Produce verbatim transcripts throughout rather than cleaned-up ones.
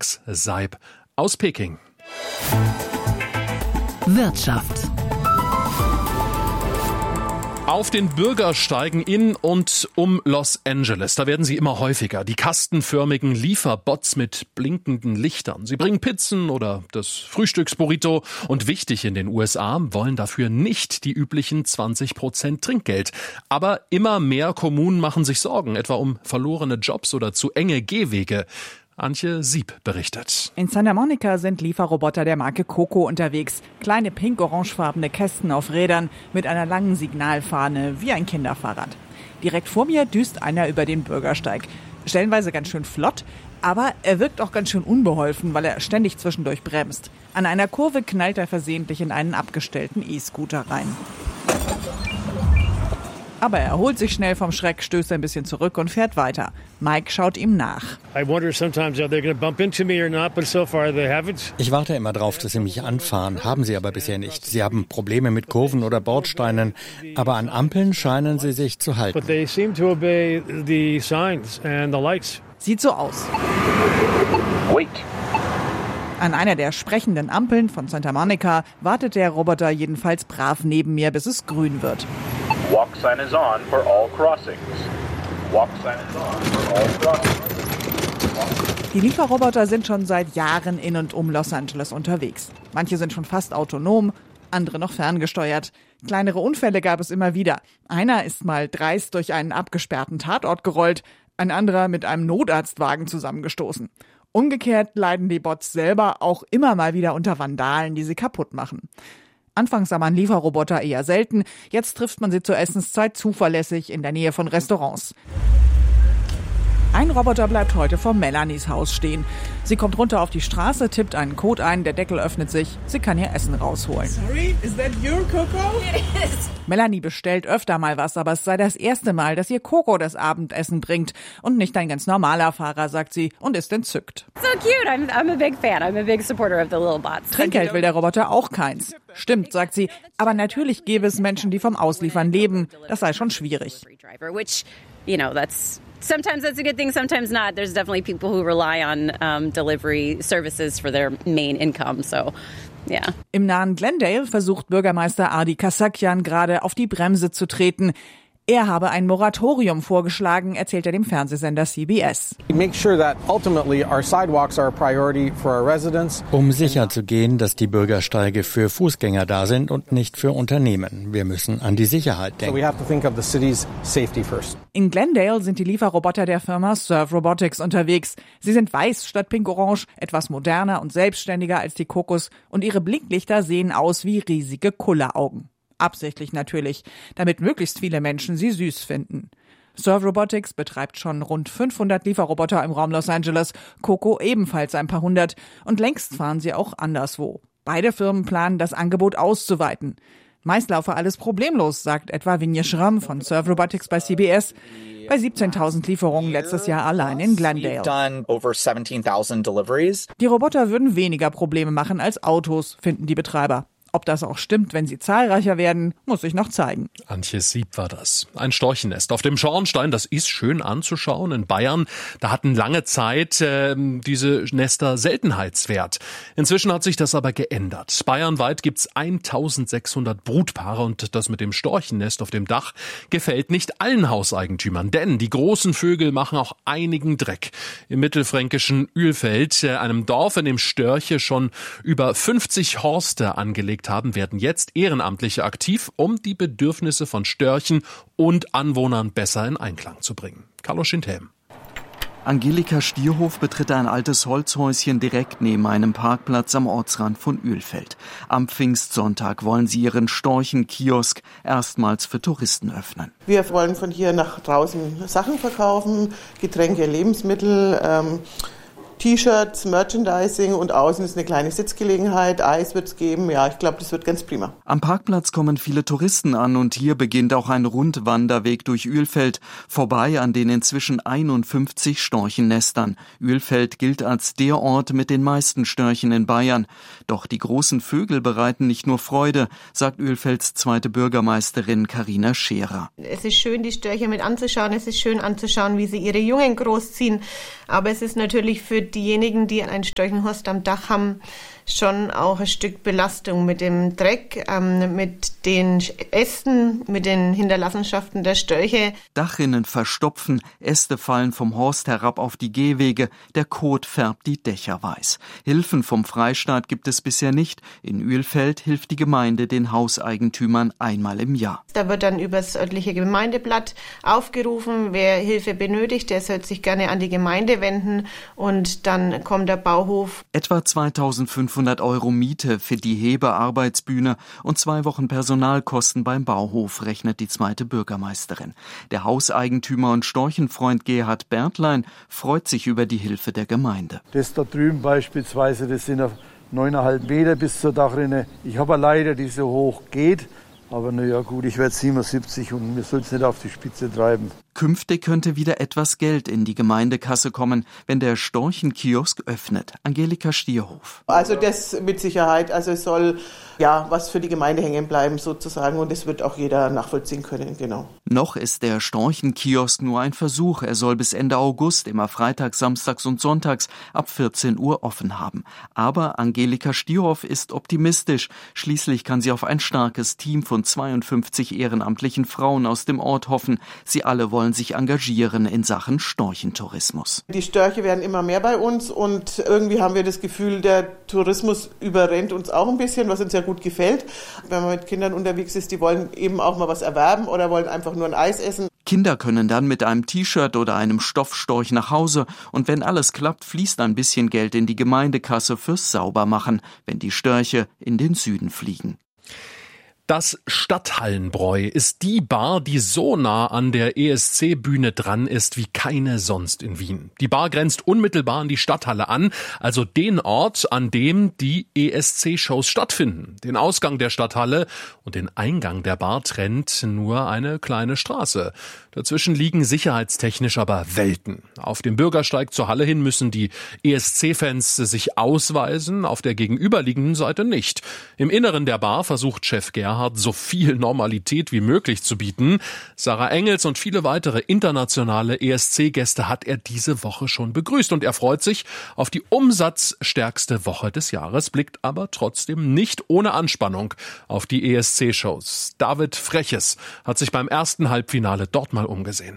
Max Seib aus Peking. Wirtschaft. Auf den Bürgersteigen in und um Los Angeles, da werden sie immer häufiger. Die kastenförmigen Lieferbots mit blinkenden Lichtern. Sie bringen Pizzen oder das Frühstücksburrito. Und wichtig in den U S A, wollen dafür nicht die üblichen zwanzig Prozent Trinkgeld. Aber immer mehr Kommunen machen sich Sorgen, etwa um verlorene Jobs oder zu enge Gehwege. Antje Sieb berichtet. In Santa Monica sind Lieferroboter der Marke Coco unterwegs. Kleine pink-orangefarbene Kästen auf Rädern mit einer langen Signalfahne wie ein Kinderfahrrad. Direkt vor mir düst einer über den Bürgersteig. Stellenweise ganz schön flott, aber er wirkt auch ganz schön unbeholfen, weil er ständig zwischendurch bremst. An einer Kurve knallt er versehentlich in einen abgestellten E-Scooter rein. Aber er erholt sich schnell vom Schreck, stößt ein bisschen zurück und fährt weiter. Mike schaut ihm nach. Ich warte immer drauf, dass sie mich anfahren, haben sie aber bisher nicht. Sie haben Probleme mit Kurven oder Bordsteinen, aber an Ampeln scheinen sie sich zu halten. Sieht so aus. Wait. An einer der sprechenden Ampeln von Santa Monica wartet der Roboter jedenfalls brav neben mir, bis es grün wird. Walk sign is on for all crossings. Walk sign is on for all crossings. Die Lieferroboter sind schon seit Jahren in und um Los Angeles unterwegs. Manche sind schon fast autonom, andere noch ferngesteuert. Kleinere Unfälle gab es immer wieder. Einer ist mal dreist durch einen abgesperrten Tatort gerollt, ein anderer mit einem Notarztwagen zusammengestoßen. Umgekehrt leiden die Bots selber auch immer mal wieder unter Vandalen, die sie kaputt machen. Anfangs sah man Lieferroboter eher selten, jetzt trifft man sie zur Essenszeit zuverlässig in der Nähe von Restaurants. Ein Roboter bleibt heute vor Melanies Haus stehen. Sie kommt runter auf die Straße, tippt einen Code ein, der Deckel öffnet sich, sie kann ihr Essen rausholen. Sorry, is that your Coco? It is. Melanie bestellt öfter mal was, aber es sei das erste Mal, dass ihr Coco das Abendessen bringt. Und nicht ein ganz normaler Fahrer, sagt sie, und ist entzückt. So cute, I'm, I'm a big fan, I'm a big supporter of the little bots. Trinkgeld will der Roboter auch keins. Stimmt, sagt sie, aber natürlich gäbe es Menschen, die vom Ausliefern leben. Das sei schon schwierig. Which, you know, that's sometimes that's a good thing, sometimes not. There's definitely people who rely on um, delivery services for their main income, so yeah. Im nahen Glendale versucht Bürgermeister Adi Kasakyan gerade auf die Bremse zu treten. Er habe ein Moratorium vorgeschlagen, erzählt er dem Fernsehsender C B S. Um sicherzugehen, dass die Bürgersteige für Fußgänger da sind und nicht für Unternehmen. Wir müssen an die Sicherheit denken. In Glendale sind die Lieferroboter der Firma Serve Robotics unterwegs. Sie sind weiß statt pink-orange, etwas moderner und selbstständiger als die Cocos und ihre Blinklichter sehen aus wie riesige Kulleraugen. Absichtlich natürlich, damit möglichst viele Menschen sie süß finden. Serve Robotics betreibt schon rund fünfhundert Lieferroboter im Raum Los Angeles, Coco ebenfalls ein paar hundert und längst fahren sie auch anderswo. Beide Firmen planen, das Angebot auszuweiten. Meist laufe alles problemlos, sagt etwa Vinje Schramm von Serve Robotics bei C B S. Bei siebzehntausend Lieferungen letztes Jahr allein in Glendale. Die Roboter würden weniger Probleme machen als Autos, finden die Betreiber. Ob das auch stimmt, wenn sie zahlreicher werden, muss sich noch zeigen. Antje Sieb war das. Ein Storchennest auf dem Schornstein, das ist schön anzuschauen in Bayern. Da hatten lange Zeit äh, diese Nester Seltenheitswert. Inzwischen hat sich das aber geändert. Bayernweit gibt's eintausendsechshundert Brutpaare und das mit dem Storchennest auf dem Dach gefällt nicht allen Hauseigentümern. Denn die großen Vögel machen auch einigen Dreck. Im mittelfränkischen Ölfeld, äh, einem Dorf, in dem Störche schon über fünfzig Horste angelegt haben, werden jetzt Ehrenamtliche aktiv, um die Bedürfnisse von Störchen und Anwohnern besser in Einklang zu bringen. Carlo Schindhelm. Angelika Stierhof betritt ein altes Holzhäuschen direkt neben einem Parkplatz am Ortsrand von Ölfeld. Am Pfingstsonntag wollen sie ihren Storchenkiosk erstmals für Touristen öffnen. Wir wollen von hier nach draußen Sachen verkaufen, Getränke, Lebensmittel, ähm T-Shirts, Merchandising und außen ist eine kleine Sitzgelegenheit, Eis wird es geben. Ja, ich glaube, das wird ganz prima. Am Parkplatz kommen viele Touristen an und hier beginnt auch ein Rundwanderweg durch Ölfeld, vorbei an den inzwischen einundfünfzig Storchennestern. Ölfeld gilt als der Ort mit den meisten Störchen in Bayern. Doch die großen Vögel bereiten nicht nur Freude, sagt Ölfelds zweite Bürgermeisterin Carina Scherer. Es ist schön, die Störche mit anzuschauen, es ist schön anzuschauen, wie sie ihre Jungen großziehen. Aber es ist natürlich für diejenigen, die einen Storchenhorst am Dach haben, schon auch ein Stück Belastung mit dem Dreck, ähm, mit den Ästen, mit den Hinterlassenschaften der Störche. Dachrinnen verstopfen, Äste fallen vom Horst herab auf die Gehwege, der Kot färbt die Dächer weiß. Hilfen vom Freistaat gibt es bisher nicht. In Uelfeld hilft die Gemeinde den Hauseigentümern einmal im Jahr. Da wird dann über das örtliche Gemeindeblatt aufgerufen, wer Hilfe benötigt, der soll sich gerne an die Gemeinde wenden und dann kommt der Bauhof. Etwa zweitausendfünfhundert Euro Miete für die Hebearbeitsbühne und zwei Wochen Personalkosten beim Bauhof, rechnet die zweite Bürgermeisterin. Der Hauseigentümer und Storchenfreund Gerhard Bertlein freut sich über die Hilfe der Gemeinde. Das da drüben beispielsweise, das sind neuneinhalb Meter bis zur Dachrinne. Ich habe eine Leiter, die so hoch geht. Aber naja gut, ich werde siebenundsiebzig und mir soll es nicht auf die Spitze treiben. Künftig könnte wieder etwas Geld in die Gemeindekasse kommen, wenn der Storchenkiosk öffnet. Angelika Stierhof. Also das mit Sicherheit. Also es soll ja was für die Gemeinde hängen bleiben sozusagen und das wird auch jeder nachvollziehen können, genau. Noch ist der Storchenkiosk nur ein Versuch. Er soll bis Ende August immer freitags, samstags und sonntags ab vierzehn Uhr offen haben. Aber Angelika Stierhof ist optimistisch. Schließlich kann sie auf ein starkes Team von zweiundfünfzig ehrenamtlichen Frauen aus dem Ort hoffen. Sie alle wollen sich engagieren in Sachen Storchentourismus. Die Störche werden immer mehr bei uns und irgendwie haben wir das Gefühl, der Tourismus überrennt uns auch ein bisschen, was uns ja gut gefällt. Wenn man mit Kindern unterwegs ist, die wollen eben auch mal was erwerben oder wollen einfach nur ein Eis essen. Kinder können dann mit einem T-Shirt oder einem Stoffstorch nach Hause und wenn alles klappt, fließt ein bisschen Geld in die Gemeindekasse fürs Saubermachen, wenn die Störche in den Süden fliegen. Das Stadthallenbräu ist die Bar, die so nah an der E S C-Bühne dran ist wie keine sonst in Wien. Die Bar grenzt unmittelbar an die Stadthalle an, also den Ort, an dem die E S C-Shows stattfinden. Den Ausgang der Stadthalle und den Eingang der Bar trennt nur eine kleine Straße. Dazwischen liegen sicherheitstechnisch aber Welten. Auf dem Bürgersteig zur Halle hin müssen die E S C-Fans sich ausweisen, auf der gegenüberliegenden Seite nicht. Im Inneren der Bar versucht Chef Gerhard so viel Normalität wie möglich zu bieten. Sarah Engels und viele weitere internationale E S C-Gäste hat er diese Woche schon begrüßt und er freut sich auf die umsatzstärkste Woche des Jahres, blickt aber trotzdem nicht ohne Anspannung auf die E S C-Shows. David Freches hat sich beim ersten Halbfinale dort mal umgesehen.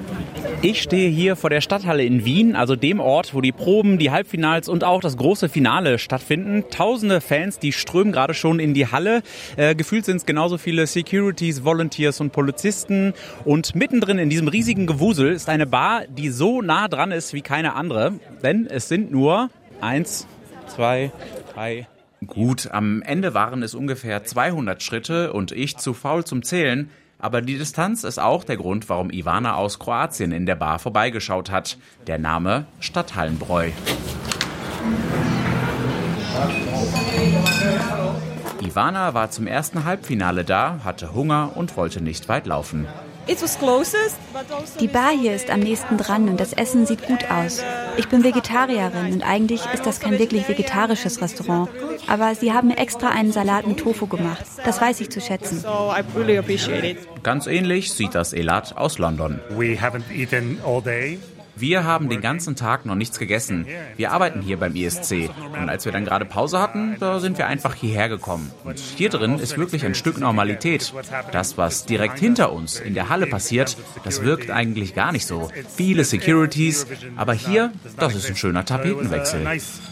Ich stehe hier vor der Stadthalle in Wien, also dem Ort, wo die Proben, die Halbfinals und auch das große Finale stattfinden. Tausende Fans, die strömen gerade schon in die Halle. Äh, gefühlt sind es genauso viele Securities, Volunteers und Polizisten. Und mittendrin in diesem riesigen Gewusel ist eine Bar, die so nah dran ist wie keine andere. Denn es sind nur eins, zwei, drei... Gut, am Ende waren es ungefähr zweihundert Schritte und ich zu faul zum Zählen. Aber die Distanz ist auch der Grund, warum Ivana aus Kroatien in der Bar vorbeigeschaut hat. Der Name Stadthallenbräu. Ivana war zum ersten Halbfinale da, hatte Hunger und wollte nicht weit laufen. Die Bar hier ist am nächsten dran und das Essen sieht gut aus. Ich bin Vegetarierin und eigentlich ist das kein wirklich vegetarisches Restaurant. Aber sie haben mir extra einen Salat mit Tofu gemacht. Das weiß ich zu schätzen. Ganz ähnlich sieht das Elat aus London. Wir haben den ganzen Tag noch nichts gegessen. Wir arbeiten hier beim E S C. Und als wir dann gerade Pause hatten, da sind wir einfach hierher gekommen. Und hier drin ist wirklich ein Stück Normalität. Das, was direkt hinter uns in der Halle passiert, das wirkt eigentlich gar nicht so. Viele Securities, aber hier, das ist ein schöner Tapetenwechsel.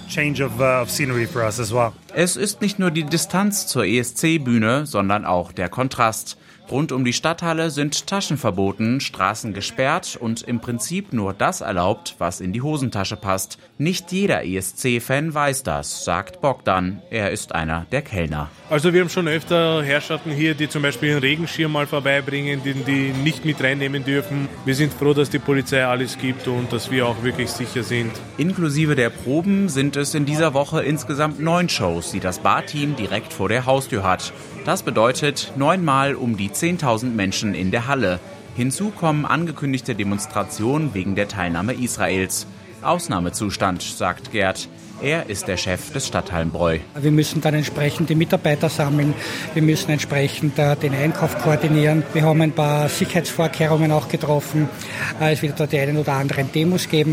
Es ist nicht nur die Distanz zur E S C-Bühne, sondern auch der Kontrast. Rund um die Stadthalle sind Taschen verboten, Straßen gesperrt und im Prinzip nur das erlaubt, was in die Hosentasche passt. Nicht jeder E S C-Fan weiß das, sagt Bogdan. Er ist einer der Kellner. Also wir haben schon öfter Herrschaften hier, die zum Beispiel einen Regenschirm mal vorbeibringen, den die nicht mit reinnehmen dürfen. Wir sind froh, dass die Polizei alles gibt und dass wir auch wirklich sicher sind. Inklusive der Proben sind es in dieser Woche insgesamt neun Shows, die das Barteam direkt vor der Haustür hat. Das bedeutet neunmal um die zehntausend Menschen in der Halle. Hinzu kommen angekündigte Demonstrationen wegen der Teilnahme Israels. Ausnahmezustand, sagt Gerd. Er ist der Chef des Stadthallenbräu. Wir müssen dann entsprechend die Mitarbeiter sammeln. Wir müssen entsprechend äh, den Einkauf koordinieren. Wir haben ein paar Sicherheitsvorkehrungen auch getroffen. Äh, es wird dort die einen oder anderen Demos geben.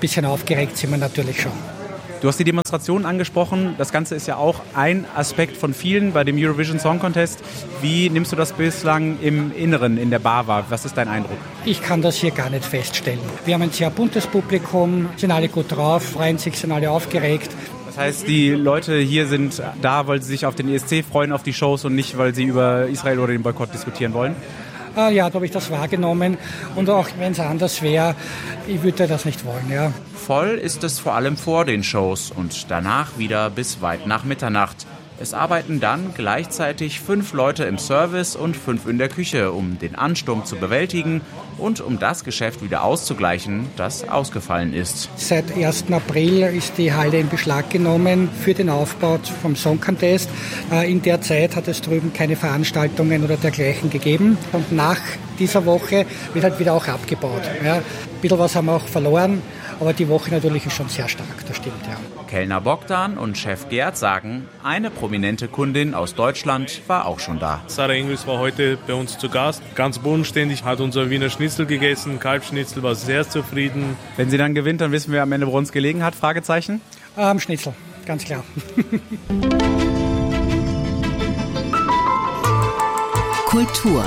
bisschen aufgeregt sind wir natürlich schon. Du hast die Demonstrationen angesprochen. Das Ganze ist ja auch ein Aspekt von vielen bei dem Eurovision Song Contest. Wie nimmst du das bislang im Inneren, in der Bar wahr? Was ist dein Eindruck? Ich kann das hier gar nicht feststellen. Wir haben ein sehr buntes Publikum, sind alle gut drauf, freuen sich, sind alle aufgeregt. Das heißt, die Leute hier sind da, weil sie sich auf den E S C freuen, auf die Shows und nicht, weil sie über Israel oder den Boykott diskutieren wollen? Ah, ja, da habe ich das wahrgenommen. Und auch wenn es anders wäre, ich würde das nicht wollen. Ja. Voll ist es vor allem vor den Shows und danach wieder bis weit nach Mitternacht. Es arbeiten dann gleichzeitig fünf Leute im Service und fünf in der Küche, um den Ansturm zu bewältigen und um das Geschäft wieder auszugleichen, das ausgefallen ist. Seit ersten April ist die Halle in Beschlag genommen für den Aufbau vom Song Contest. In der Zeit hat es drüben keine Veranstaltungen oder dergleichen gegeben. Und nach dieser Woche wird halt wieder auch abgebaut. Ja, ein bisschen was haben wir auch verloren, aber die Woche natürlich ist schon sehr stark, das stimmt, ja. Kellner Bogdan und Chef Gerd sagen, eine prominente Kundin aus Deutschland war auch schon da. Sarah Engels war heute bei uns zu Gast. Ganz bodenständig, hat unser Wiener Schnitzel gegessen, Kalbschnitzel, war sehr zufrieden. Wenn sie dann gewinnt, dann wissen wir am Ende, woran es gelegen hat, Fragezeichen? Am Schnitzel, ganz klar. Kultur.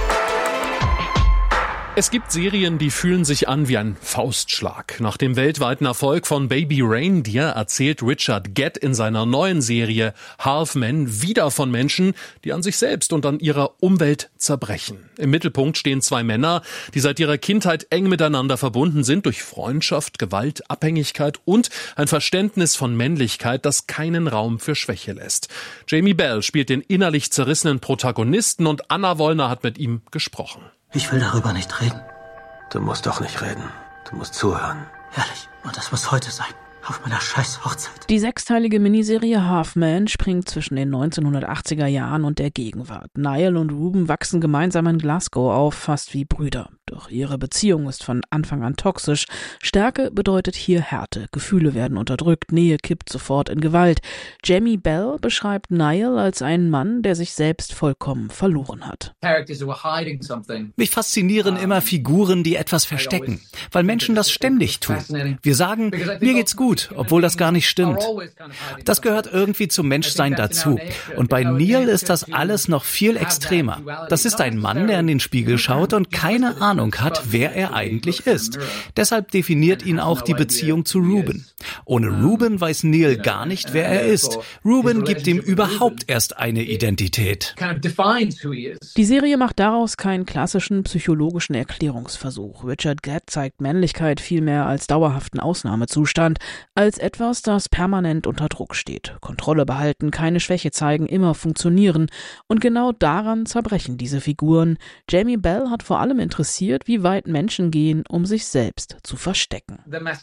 Es gibt Serien, die fühlen sich an wie ein Faustschlag. Nach dem weltweiten Erfolg von Baby Reindeer erzählt Richard Gett in seiner neuen Serie Half Men wieder von Menschen, die an sich selbst und an ihrer Umwelt zerbrechen. Im Mittelpunkt stehen zwei Männer, die seit ihrer Kindheit eng miteinander verbunden sind durch Freundschaft, Gewalt, Abhängigkeit und ein Verständnis von Männlichkeit, das keinen Raum für Schwäche lässt. Jamie Bell spielt den innerlich zerrissenen Protagonisten und Anna Wollner hat mit ihm gesprochen. Ich will darüber nicht reden. Du musst doch nicht reden. Du musst zuhören. Ehrlich. Und das muss heute sein. Auf meiner scheiß Hochzeit. Die sechsteilige Miniserie Half Men springt zwischen den neunzehnhundertachtziger Jahren und der Gegenwart. Niall und Ruben wachsen gemeinsam in Glasgow auf, fast wie Brüder. Doch ihre Beziehung ist von Anfang an toxisch. Stärke bedeutet hier Härte. Gefühle werden unterdrückt, Nähe kippt sofort in Gewalt. Jamie Bell beschreibt Niall als einen Mann, der sich selbst vollkommen verloren hat. Mich faszinieren immer Figuren, die etwas verstecken, weil Menschen das ständig tun. Wir sagen, mir geht's gut, obwohl das gar nicht stimmt. Das gehört irgendwie zum Menschsein dazu. Und bei Neil ist das alles noch viel extremer. Das ist ein Mann, der in den Spiegel schaut und keine Ahnung hat, wer er eigentlich ist. Deshalb definiert ihn auch die Beziehung zu Ruben. Ohne Ruben weiß Neil gar nicht, wer er ist. Ruben gibt ihm überhaupt erst eine Identität. Die Serie macht daraus keinen klassischen psychologischen Erklärungsversuch. Richard Gett zeigt Männlichkeit vielmehr als dauerhaften Ausnahmezustand, als etwas, das permanent unter Druck steht. Kontrolle behalten, keine Schwäche zeigen, immer funktionieren. Und genau daran zerbrechen diese Figuren. Jamie Bell hat vor allem interessiert, wie weit Menschen gehen, um sich selbst zu verstecken.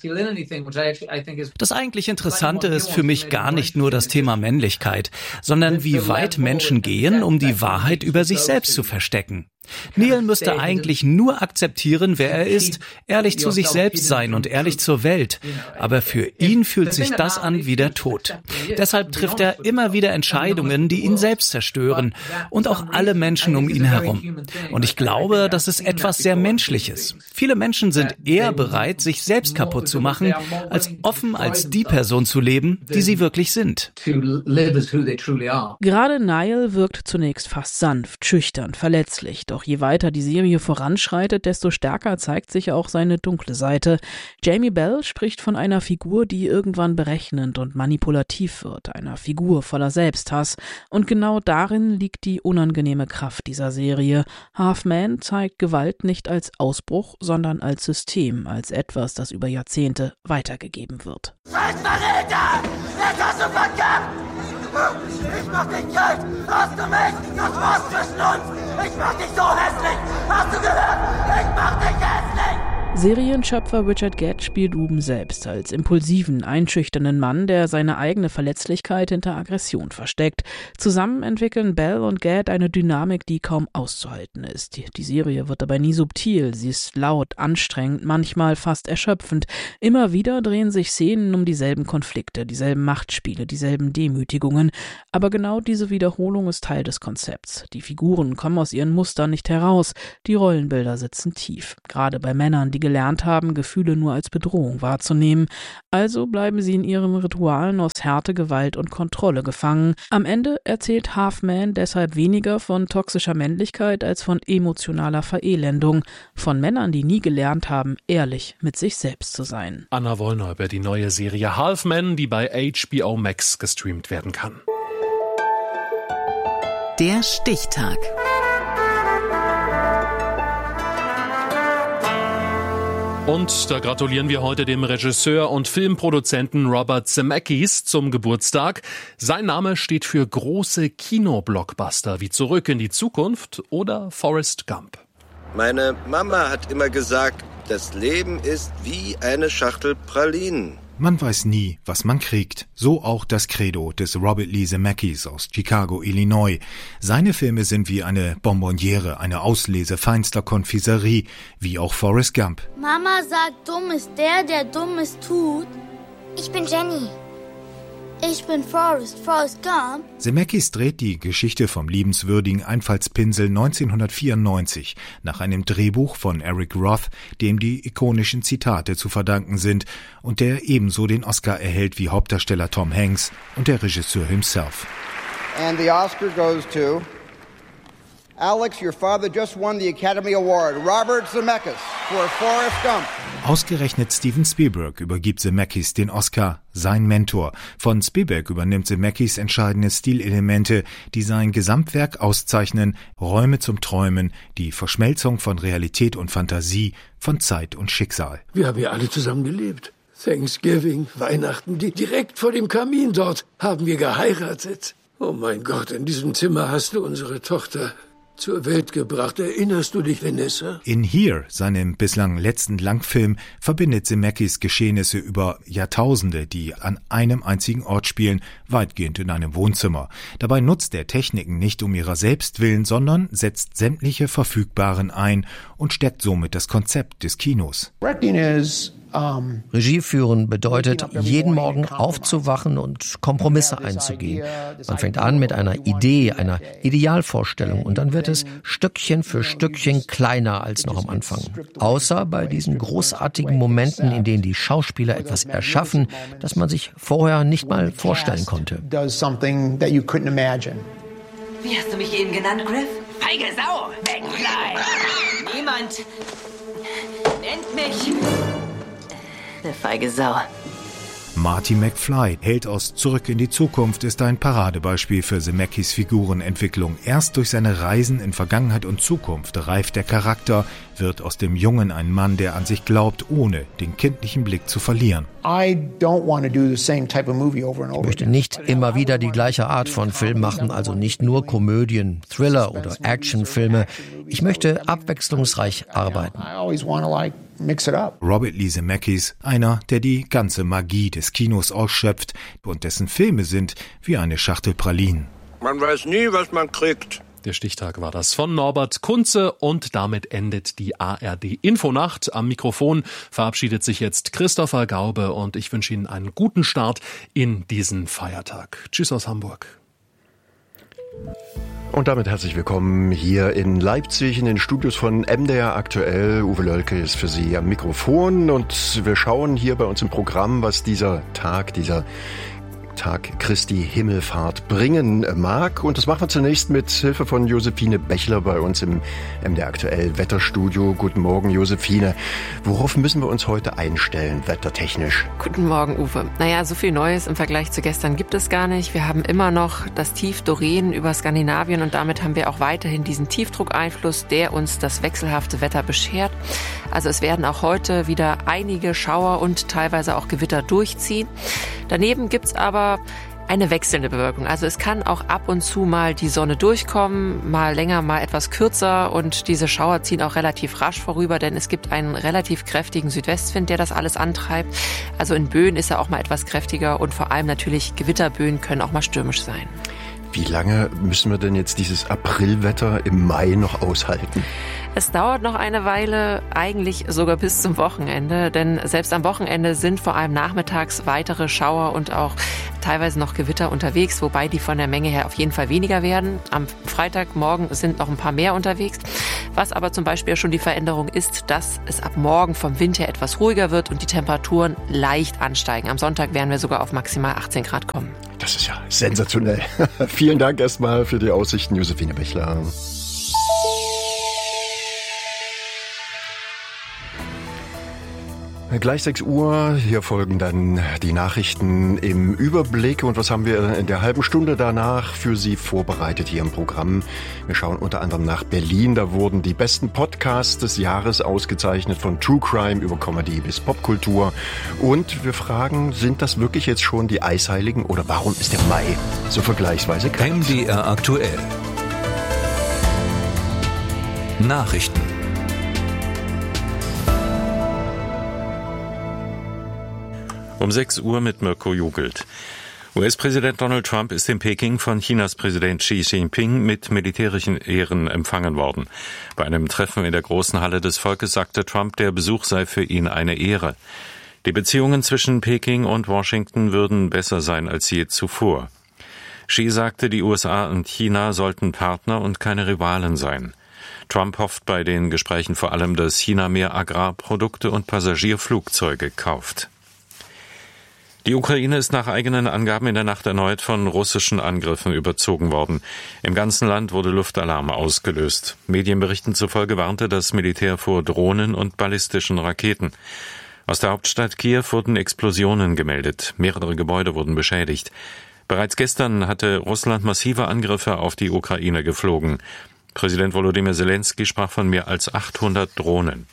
Das eigentlich Interessante ist für mich gar nicht nur das Thema Männlichkeit, sondern wie weit Menschen gehen, um die Wahrheit über sich selbst zu verstecken. Neil müsste eigentlich nur akzeptieren, wer er ist, ehrlich zu sich selbst sein und ehrlich zur Welt. Aber für ihn fühlt sich das an wie der Tod. Deshalb trifft er immer wieder Entscheidungen, die ihn selbst zerstören und auch alle Menschen um ihn herum. Und ich glaube, das ist etwas sehr Menschliches. Viele Menschen sind eher bereit, sich selbst kaputt zu machen, als offen als die Person zu leben, die sie wirklich sind. Gerade Niall wirkt zunächst fast sanft, schüchtern, verletzlich. Doch je weiter die Serie voranschreitet, desto stärker zeigt sich auch seine dunkle Seite. Jamie Bell spricht von einer Figur, die irgendwann berechnend und manipulativ wird, einer Figur voller Selbsthass. Und genau darin liegt die unangenehme Kraft dieser Serie. Half Men zeigt Gewalt nicht als Ausbruch, sondern als System, als etwas, das über Jahrzehnte weitergegeben wird. Scheiß Verräter! Jetzt hast du verkackt! Ich mach dich kalt! Hast du mich? Das war's zwischen uns! Ich mach dich so hässlich! Hast du gehört? Ich mach dich hässlich! Serienschöpfer Richard Gett spielt Ruben selbst als impulsiven, einschüchternden Mann, der seine eigene Verletzlichkeit hinter Aggression versteckt. Zusammen entwickeln Bell und Gett eine Dynamik, die kaum auszuhalten ist. Die, die Serie wird dabei nie subtil, sie ist laut, anstrengend, manchmal fast erschöpfend. Immer wieder drehen sich Szenen um dieselben Konflikte, dieselben Machtspiele, dieselben Demütigungen. Aber genau diese Wiederholung ist Teil des Konzepts. Die Figuren kommen aus ihren Mustern nicht heraus, die Rollenbilder sitzen tief. Gerade bei Männern, die gelernt haben, Gefühle nur als Bedrohung wahrzunehmen. Also bleiben sie in ihren Ritualen aus Härte, Gewalt und Kontrolle gefangen. Am Ende erzählt Half-Man deshalb weniger von toxischer Männlichkeit als von emotionaler Verelendung, von Männern, die nie gelernt haben, ehrlich mit sich selbst zu sein. Anna Wollner über die neue Serie Half-Man, die bei H B O Max gestreamt werden kann. Der Stichtag. Und da gratulieren wir heute dem Regisseur und Filmproduzenten Robert Zemeckis zum Geburtstag. Sein Name steht für große Kinoblockbuster wie Zurück in die Zukunft oder Forrest Gump. Meine Mama hat immer gesagt, das Leben ist wie eine Schachtel Pralinen. Man weiß nie, was man kriegt. So auch das Credo des Robert Lee Zemeckis aus Chicago, Illinois. Seine Filme sind wie eine Bonbonniere, eine Auslese feinster Konfiserie, wie auch Forrest Gump. Mama sagt, dumm ist der, der Dummes tut. Ich bin Jenny. Ich bin Forrest, Forrest Gump. Zemeckis dreht die Geschichte vom liebenswürdigen Einfallspinsel neunzehnhundertvierundneunzig nach einem Drehbuch von Eric Roth, dem die ikonischen Zitate zu verdanken sind und der ebenso den Oscar erhält wie Hauptdarsteller Tom Hanks und der Regisseur himself. And the Oscar goes to Alex, your father just won the Academy Award. Robert Zemeckis for Forrest Gump. Ausgerechnet Steven Spielberg übergibt Zemeckis den Oscar, sein Mentor. Von Spielberg übernimmt Zemeckis entscheidende Stilelemente, die sein Gesamtwerk auszeichnen: Räume zum Träumen, die Verschmelzung von Realität und Fantasie, von Zeit und Schicksal. Wir haben ja alle zusammen gelebt. Thanksgiving, Weihnachten, die direkt vor dem Kamin dort haben wir geheiratet. Oh mein Gott, in diesem Zimmer hast du unsere Tochter zur Welt gebracht. Erinnerst du dich, Vanessa? In Here, seinem bislang letzten Langfilm, verbindet Zemeckis Geschehnisse über Jahrtausende, die an einem einzigen Ort spielen, weitgehend in einem Wohnzimmer. Dabei nutzt er Techniken nicht um ihrer selbst willen, sondern setzt sämtliche verfügbaren ein und stärkt somit das Konzept des Kinos. Regie führen bedeutet, jeden Morgen aufzuwachen und Kompromisse einzugehen. Man fängt an mit einer Idee, einer Idealvorstellung und dann wird es Stückchen für Stückchen kleiner als noch am Anfang. Außer bei diesen großartigen Momenten, in denen die Schauspieler etwas erschaffen, das man sich vorher nicht mal vorstellen konnte. Wie hast du mich eben genannt, Griff? Feige Sau! Wegklein! Niemand nennt mich eine feige Sau. Marty McFly, Held aus Zurück in die Zukunft, ist ein Paradebeispiel für Zemeckis Figurenentwicklung. Erst durch seine Reisen in Vergangenheit und Zukunft reift der Charakter, wird aus dem Jungen ein Mann, der an sich glaubt, ohne den kindlichen Blick zu verlieren. Ich möchte nicht immer wieder die gleiche Art von Film machen, also nicht nur Komödien, Thriller oder Actionfilme. Ich möchte abwechslungsreich arbeiten. Robert Lee Zemeckis, einer, der die ganze Magie des Kinos ausschöpft und dessen Filme sind wie eine Schachtel Pralinen. Man weiß nie, was man kriegt. Der Stichtag war das von Norbert Kunze und damit endet die A R D-Infonacht. Am Mikrofon verabschiedet sich jetzt Christopher Gaube und ich wünsche Ihnen einen guten Start in diesen Feiertag. Tschüss aus Hamburg. Und damit herzlich willkommen hier in Leipzig in den Studios von M D R Aktuell. Uwe Lölke ist für Sie am Mikrofon und wir schauen hier bei uns im Programm, was dieser Tag, dieser Tag Christi Himmelfahrt bringen mag. Und das machen wir zunächst mit Hilfe von Josephine Bechler bei uns im M D R Aktuell Wetterstudio. Guten Morgen, Josephine. Worauf müssen wir uns heute einstellen, wettertechnisch? Guten Morgen, Uwe. Naja, so viel Neues im Vergleich zu gestern gibt es gar nicht. Wir haben immer noch das Tief Doreen über Skandinavien und damit haben wir auch weiterhin diesen Tiefdruckeinfluss, der uns das wechselhafte Wetter beschert. Also es werden auch heute wieder einige Schauer und teilweise auch Gewitter durchziehen. Daneben gibt's aber eine wechselnde Bewölkung. Also es kann auch ab und zu mal die Sonne durchkommen, mal länger, mal etwas kürzer und diese Schauer ziehen auch relativ rasch vorüber, denn es gibt einen relativ kräftigen Südwestwind, der das alles antreibt. Also in Böen ist er auch mal etwas kräftiger und vor allem natürlich Gewitterböen können auch mal stürmisch sein. Wie lange müssen wir denn jetzt dieses Aprilwetter im Mai noch aushalten? Es dauert noch eine Weile, eigentlich sogar bis zum Wochenende, denn selbst am Wochenende sind vor allem nachmittags weitere Schauer und auch teilweise noch Gewitter unterwegs, wobei die von der Menge her auf jeden Fall weniger werden. Am Freitagmorgen sind noch ein paar mehr unterwegs. Was aber zum Beispiel schon die Veränderung ist, dass es ab morgen vom Wind her etwas ruhiger wird und die Temperaturen leicht ansteigen. Am Sonntag werden wir sogar auf maximal achtzehn Grad kommen. Das ist ja sensationell. Vielen Dank erstmal für die Aussichten, Josephine Bechler. Gleich sechs Uhr, hier folgen dann die Nachrichten im Überblick. Und was haben wir in der halben Stunde danach für Sie vorbereitet hier im Programm? Wir schauen unter anderem nach Berlin. Da wurden die besten Podcasts des Jahres ausgezeichnet, von True Crime über Comedy bis Popkultur. Und wir fragen, sind das wirklich jetzt schon die Eisheiligen oder warum ist der Mai so vergleichsweise kalt? M D R aktuell. Nachrichten. Um sechs Uhr mit Mirko Jugelt. U S-Präsident Donald Trump ist in Peking von Chinas Präsident Xi Jinping mit militärischen Ehren empfangen worden. Bei einem Treffen in der großen Halle des Volkes sagte Trump, der Besuch sei für ihn eine Ehre. Die Beziehungen zwischen Peking und Washington würden besser sein als je zuvor. Xi sagte, die U S A und China sollten Partner und keine Rivalen sein. Trump hofft bei den Gesprächen vor allem, dass China mehr Agrarprodukte und Passagierflugzeuge kauft. Die Ukraine ist nach eigenen Angaben in der Nacht erneut von russischen Angriffen überzogen worden. Im ganzen Land wurde Luftalarm ausgelöst. Medienberichten zufolge warnte das Militär vor Drohnen und ballistischen Raketen. Aus der Hauptstadt Kiew wurden Explosionen gemeldet. Mehrere Gebäude wurden beschädigt. Bereits gestern hatte Russland massive Angriffe auf die Ukraine geflogen. Präsident Volodymyr Zelensky sprach von mehr als achthundert Drohnen.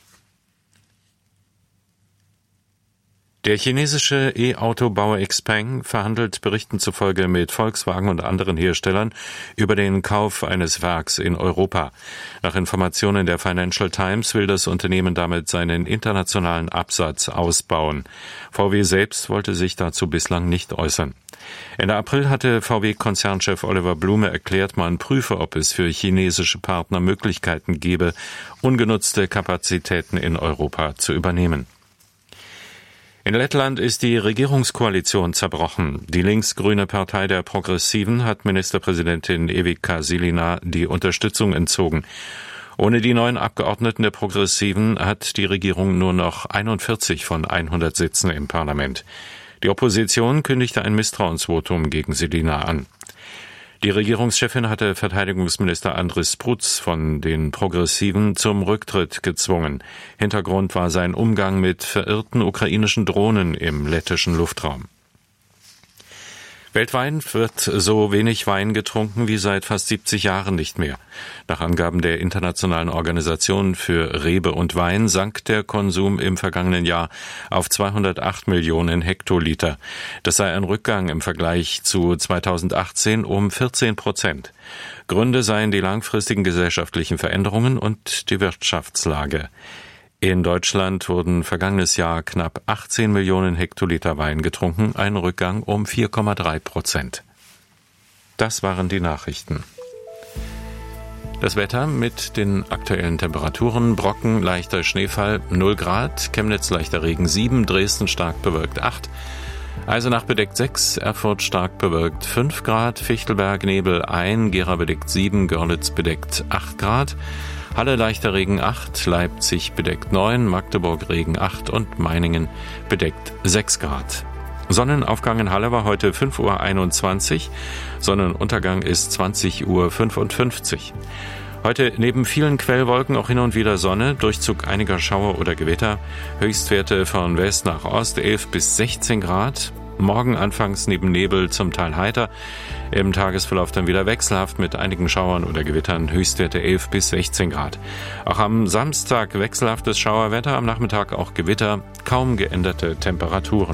Der chinesische E-Auto-Bauer Xpeng verhandelt Berichten zufolge mit Volkswagen und anderen Herstellern über den Kauf eines Werks in Europa. Nach Informationen der Financial Times will das Unternehmen damit seinen internationalen Absatz ausbauen. V W selbst wollte sich dazu bislang nicht äußern. Ende April hatte V W-Konzernchef Oliver Blume erklärt, man prüfe, ob es für chinesische Partner Möglichkeiten gebe, ungenutzte Kapazitäten in Europa zu übernehmen. In Lettland ist die Regierungskoalition zerbrochen. Die linksgrüne Partei der Progressiven hat Ministerpräsidentin Evika Silina die Unterstützung entzogen. Ohne die neuen Abgeordneten der Progressiven hat die Regierung nur noch einundvierzig von hundert Sitzen im Parlament. Die Opposition kündigte ein Misstrauensvotum gegen Silina an. Die Regierungschefin hatte Verteidigungsminister Andris Prutz von den Progressiven zum Rücktritt gezwungen. Hintergrund war sein Umgang mit verirrten ukrainischen Drohnen im lettischen Luftraum. Weltweit wird so wenig Wein getrunken wie seit fast siebzig Jahren nicht mehr. Nach Angaben der Internationalen Organisation für Rebe und Wein sank der Konsum im vergangenen Jahr auf zweihundertacht Millionen Hektoliter. Das sei ein Rückgang im Vergleich zu zweitausendachtzehn um vierzehn Prozent. Gründe seien die langfristigen gesellschaftlichen Veränderungen und die Wirtschaftslage. In Deutschland wurden vergangenes Jahr knapp achtzehn Millionen Hektoliter Wein getrunken, ein Rückgang um vier Komma drei Prozent. Das waren die Nachrichten. Das Wetter mit den aktuellen Temperaturen: Brocken, leichter Schneefall null Grad, Chemnitz leichter Regen sieben, Dresden stark bewölkt acht, Eisenach bedeckt sechs, Erfurt stark bewölkt fünf Grad, Fichtelberg Nebel eins, Gera bedeckt sieben, Görlitz bedeckt acht Grad, Halle leichter Regen acht, Leipzig bedeckt neun, Magdeburg Regen acht und Meiningen bedeckt sechs Grad. Sonnenaufgang in Halle war heute fünf Uhr einundzwanzig, Sonnenuntergang ist zwanzig Uhr fünfundfünfzig. Heute neben vielen Quellwolken auch hin und wieder Sonne, Durchzug einiger Schauer oder Gewitter, Höchstwerte von West nach Ost elf bis sechzehn Grad. Morgen anfangs neben Nebel zum Teil heiter, im Tagesverlauf dann wieder wechselhaft mit einigen Schauern oder Gewittern, Höchstwerte elf bis sechzehn Grad. Auch am Samstag wechselhaftes Schauerwetter, am Nachmittag auch Gewitter, kaum geänderte Temperaturen.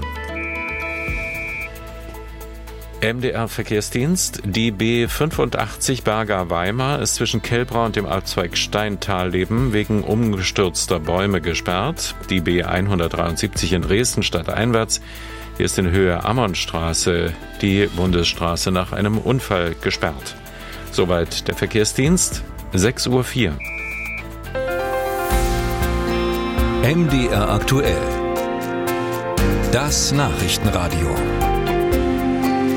M D R-Verkehrsdienst. Die B fünfundachtzig Berga-Weimar ist zwischen Kelbra und dem Abzweig Steintalleben wegen umgestürzter Bäume gesperrt. Die B hundertdreiundsiebzig in Dresden stadteinwärts. Hier ist in Höhe Ammonstraße die Bundesstraße nach einem Unfall gesperrt. Soweit der Verkehrsdienst. sechs Uhr vier. M D R aktuell. Das Nachrichtenradio.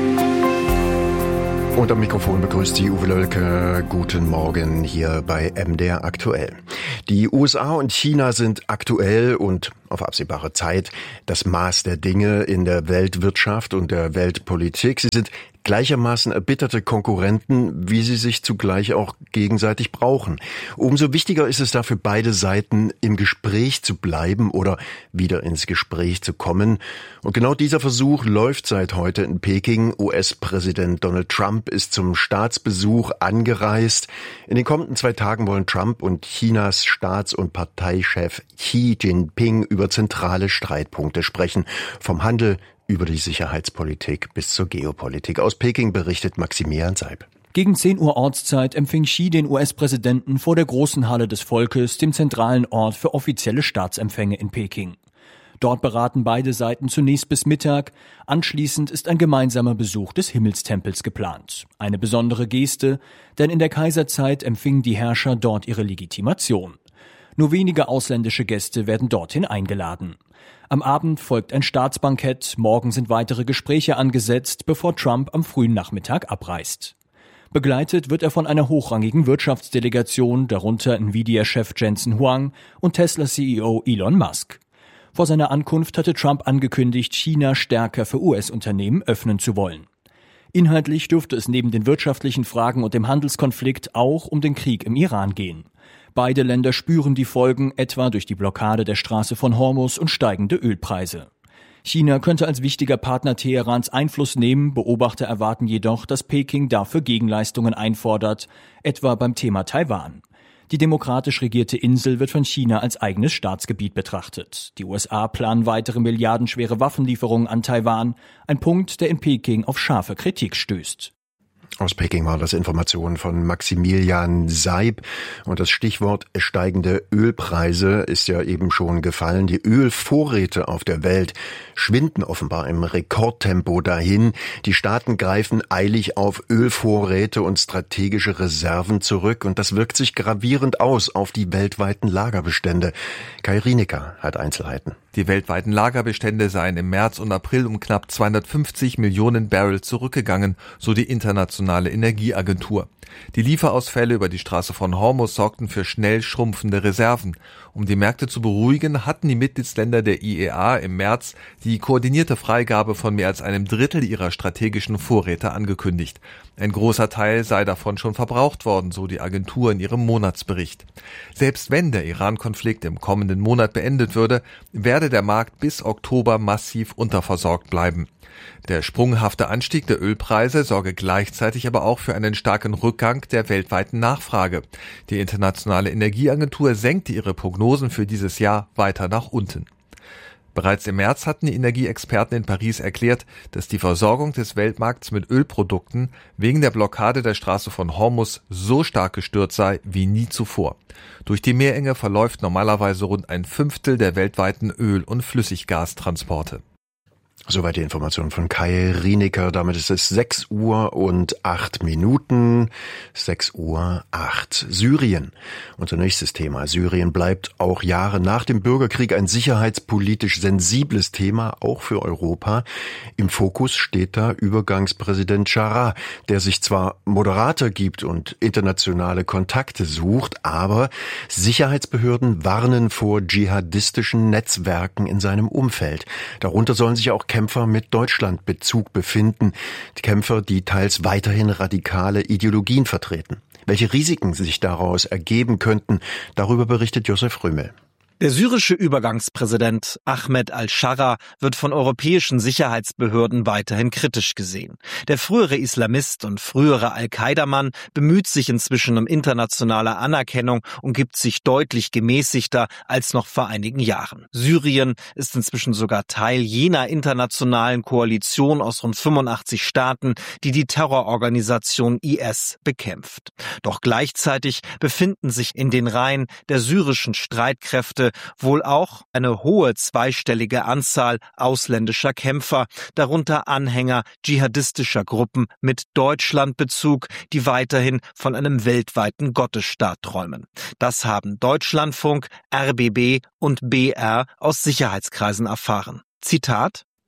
Und am Mikrofon begrüßt Sie Uwe Lölke. Guten Morgen hier bei M D R aktuell. Die U S A und China sind aktuell und auf absehbare Zeit das Maß der Dinge in der Weltwirtschaft und der Weltpolitik. Sie sind gleichermaßen erbitterte Konkurrenten, wie sie sich zugleich auch gegenseitig brauchen. Umso wichtiger ist es dafür, beide Seiten im Gespräch zu bleiben oder wieder ins Gespräch zu kommen. Und genau dieser Versuch läuft seit heute in Peking. U S-Präsident Donald Trump ist zum Staatsbesuch angereist. In den kommenden zwei Tagen wollen Trump und Chinas Staats- und Parteichef Xi Jinping über zentrale Streitpunkte sprechen. Vom Handel über die Sicherheitspolitik bis zur Geopolitik. Aus Peking berichtet Maximilian Seib. Gegen zehn Uhr Ortszeit empfing Xi den U S-Präsidenten vor der großen Halle des Volkes, dem zentralen Ort für offizielle Staatsempfänge in Peking. Dort beraten beide Seiten zunächst bis Mittag. Anschließend ist ein gemeinsamer Besuch des Himmelstempels geplant. Eine besondere Geste, denn in der Kaiserzeit empfingen die Herrscher dort ihre Legitimation. Nur wenige ausländische Gäste werden dorthin eingeladen. Am Abend folgt ein Staatsbankett, morgen sind weitere Gespräche angesetzt, bevor Trump am frühen Nachmittag abreist. Begleitet wird er von einer hochrangigen Wirtschaftsdelegation, darunter Nvidia-Chef Jensen Huang und Tesla-C E O Elon Musk. Vor seiner Ankunft hatte Trump angekündigt, China stärker für U S-Unternehmen öffnen zu wollen. Inhaltlich dürfte es neben den wirtschaftlichen Fragen und dem Handelskonflikt auch um den Krieg im Iran gehen. Beide Länder spüren die Folgen, etwa durch die Blockade der Straße von Hormuz und steigende Ölpreise. China könnte als wichtiger Partner Teherans Einfluss nehmen, Beobachter erwarten jedoch, dass Peking dafür Gegenleistungen einfordert, etwa beim Thema Taiwan. Die demokratisch regierte Insel wird von China als eigenes Staatsgebiet betrachtet. Die U S A planen weitere milliardenschwere Waffenlieferungen an Taiwan, ein Punkt, der in Peking auf scharfe Kritik stößt. Aus Peking war das Informationen von Maximilian Seib. Und das Stichwort steigende Ölpreise ist ja eben schon gefallen. Die Ölvorräte auf der Welt schwinden offenbar im Rekordtempo dahin. Die Staaten greifen eilig auf Ölvorräte und strategische Reserven zurück. Und das wirkt sich gravierend aus auf die weltweiten Lagerbestände. Kai Rienecker hat Einzelheiten. Die weltweiten Lagerbestände seien im März und April um knapp zweihundertfünfzig Millionen Barrel zurückgegangen, so die Internationale Energieagentur. Die Lieferausfälle über die Straße von Hormuz sorgten für schnell schrumpfende Reserven. Um die Märkte zu beruhigen, hatten die Mitgliedsländer der I E A im März die koordinierte Freigabe von mehr als einem Drittel ihrer strategischen Vorräte angekündigt. Ein großer Teil sei davon schon verbraucht worden, so die Agentur in ihrem Monatsbericht. Selbst wenn der Iran-Konflikt im kommenden Monat beendet würde, werde der Markt bis Oktober massiv unterversorgt bleiben. Der sprunghafte Anstieg der Ölpreise sorge gleichzeitig aber auch für einen starken Rückgang der weltweiten Nachfrage. Die Internationale Energieagentur senkte ihre Prognosen für dieses Jahr weiter nach unten. Bereits im März hatten die Energieexperten in Paris erklärt, dass die Versorgung des Weltmarkts mit Ölprodukten wegen der Blockade der Straße von Hormuz so stark gestört sei wie nie zuvor. Durch die Meerenge verläuft normalerweise rund ein Fünftel der weltweiten Öl- und Flüssiggastransporte. Soweit die Information von Kai Rienecker. Damit ist es sechs Uhr und acht Minuten. sechs Uhr acht. Syrien. Unser nächstes Thema. Syrien bleibt auch Jahre nach dem Bürgerkrieg ein sicherheitspolitisch sensibles Thema, auch für Europa. Im Fokus steht da Übergangspräsident Jarrah, der sich zwar moderater gibt und internationale Kontakte sucht, aber Sicherheitsbehörden warnen vor dschihadistischen Netzwerken in seinem Umfeld. Darunter sollen sich auch Kämpfer mit Deutschlandbezug befinden. Die Kämpfer, die teils weiterhin radikale Ideologien vertreten. Welche Risiken sich daraus ergeben könnten, darüber berichtet Josef Römel. Der syrische Übergangspräsident Ahmed al-Scharra wird von europäischen Sicherheitsbehörden weiterhin kritisch gesehen. Der frühere Islamist und frühere Al-Qaida-Mann bemüht sich inzwischen um internationale Anerkennung und gibt sich deutlich gemäßigter als noch vor einigen Jahren. Syrien ist inzwischen sogar Teil jener internationalen Koalition aus rund fünfundachtzig Staaten, die die Terrororganisation I S bekämpft. Doch gleichzeitig befinden sich in den Reihen der syrischen Streitkräfte wohl auch eine hohe zweistellige Anzahl ausländischer Kämpfer, darunter Anhänger dschihadistischer Gruppen mit Deutschlandbezug, die weiterhin von einem weltweiten Gottesstaat träumen. Das haben Deutschlandfunk, R B B und B R aus Sicherheitskreisen erfahren. Zitat: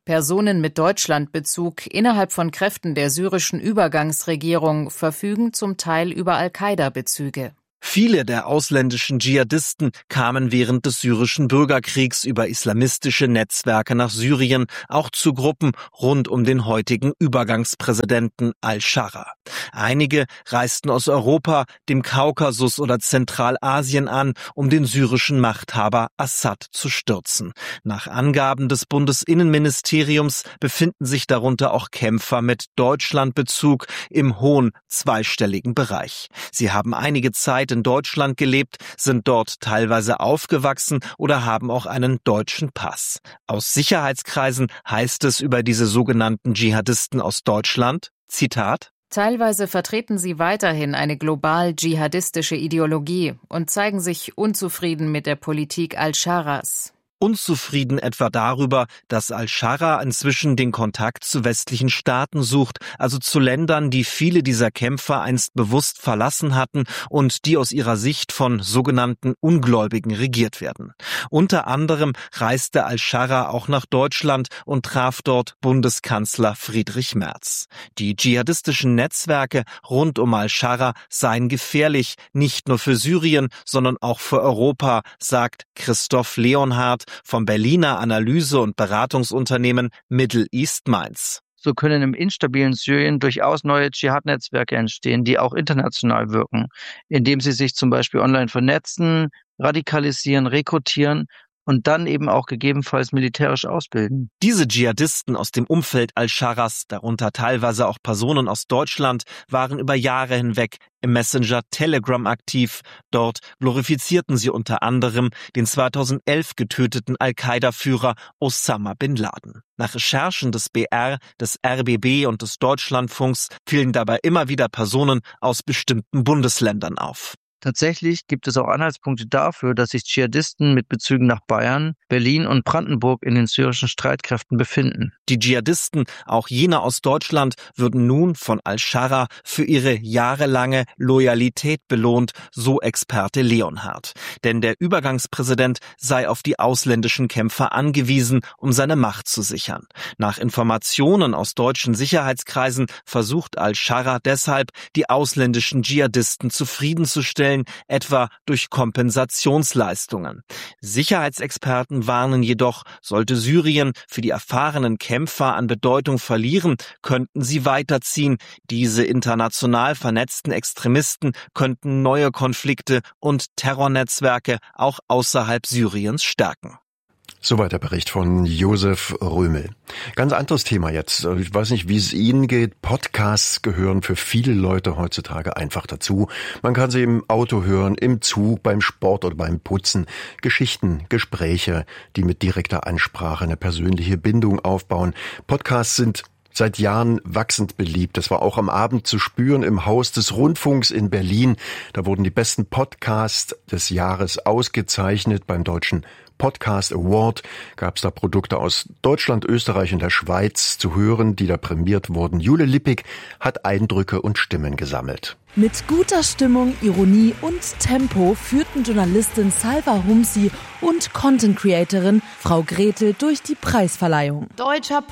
Personen mit Deutschlandbezug innerhalb von Kräften der syrischen Übergangsregierung verfügen zum Teil über Al-Qaida-Bezüge. Viele der ausländischen Dschihadisten kamen während des syrischen Bürgerkriegs über islamistische Netzwerke nach Syrien, auch zu Gruppen rund um den heutigen Übergangspräsidenten al-Sharra. Einige reisten aus Europa, dem Kaukasus oder Zentralasien an, um den syrischen Machthaber Assad zu stürzen. Nach Angaben des Bundesinnenministeriums befinden sich darunter auch Kämpfer mit Deutschlandbezug im hohen zweistelligen Bereich. Sie haben einige Zeit in Deutschland gelebt, sind dort teilweise aufgewachsen oder haben auch einen deutschen Pass. Aus Sicherheitskreisen heißt es über diese sogenannten Dschihadisten aus Deutschland, Zitat: Teilweise vertreten sie weiterhin eine global dschihadistische Ideologie und zeigen sich unzufrieden mit der Politik al-Sharras. Unzufrieden etwa darüber, dass al-Sharra inzwischen den Kontakt zu westlichen Staaten sucht, also zu Ländern, die viele dieser Kämpfer einst bewusst verlassen hatten und die aus ihrer Sicht von sogenannten Ungläubigen regiert werden. Unter anderem reiste al-Sharra auch nach Deutschland und traf dort Bundeskanzler Friedrich Merz. Die dschihadistischen Netzwerke rund um al-Sharra seien gefährlich, nicht nur für Syrien, sondern auch für Europa, sagt Christoph Leonhardt vom Berliner Analyse- und Beratungsunternehmen Middle East Minds. So können im instabilen Syrien durchaus neue Dschihad-Netzwerke entstehen, die auch international wirken, indem sie sich zum Beispiel online vernetzen, radikalisieren, rekrutieren und dann eben auch gegebenenfalls militärisch ausbilden. Diese Dschihadisten aus dem Umfeld al-Sharras, darunter teilweise auch Personen aus Deutschland, waren über Jahre hinweg im Messenger Telegram aktiv. Dort glorifizierten sie unter anderem den zweitausendelf getöteten Al-Qaida-Führer Osama bin Laden. Nach Recherchen des B R, des R B B und des Deutschlandfunks fielen dabei immer wieder Personen aus bestimmten Bundesländern auf. Tatsächlich gibt es auch Anhaltspunkte dafür, dass sich Dschihadisten mit Bezügen nach Bayern, Berlin und Brandenburg in den syrischen Streitkräften befinden. Die Dschihadisten, auch jene aus Deutschland, würden nun von al-Sharra für ihre jahrelange Loyalität belohnt, so Experte Leonhardt. Denn der Übergangspräsident sei auf die ausländischen Kämpfer angewiesen, um seine Macht zu sichern. Nach Informationen aus deutschen Sicherheitskreisen versucht al-Sharra deshalb, die ausländischen Dschihadisten zufriedenzustellen, etwa durch Kompensationsleistungen. Sicherheitsexperten warnen jedoch, sollte Syrien für die erfahrenen Kämpfer an Bedeutung verlieren, könnten sie weiterziehen. Diese international vernetzten Extremisten könnten neue Konflikte und Terrornetzwerke auch außerhalb Syriens stärken. Soweit der Bericht von Josef Römel. Ganz anderes Thema jetzt. Ich weiß nicht, wie es Ihnen geht. Podcasts gehören für viele Leute heutzutage einfach dazu. Man kann sie im Auto hören, im Zug, beim Sport oder beim Putzen. Geschichten, Gespräche, die mit direkter Ansprache eine persönliche Bindung aufbauen. Podcasts sind seit Jahren wachsend beliebt. Das war auch am Abend zu spüren im Haus des Rundfunks in Berlin. Da wurden die besten Podcasts des Jahres ausgezeichnet. Beim Deutschen Podcast Award gab es da Produkte aus Deutschland, Österreich und der Schweiz zu hören, die da prämiert wurden. Jule Lippig hat Eindrücke und Stimmen gesammelt. Mit guter Stimmung, Ironie und Tempo führten Journalistin Salva Humsi und Content-Creatorin Frau Gretel durch die Preisverleihung. Deutscher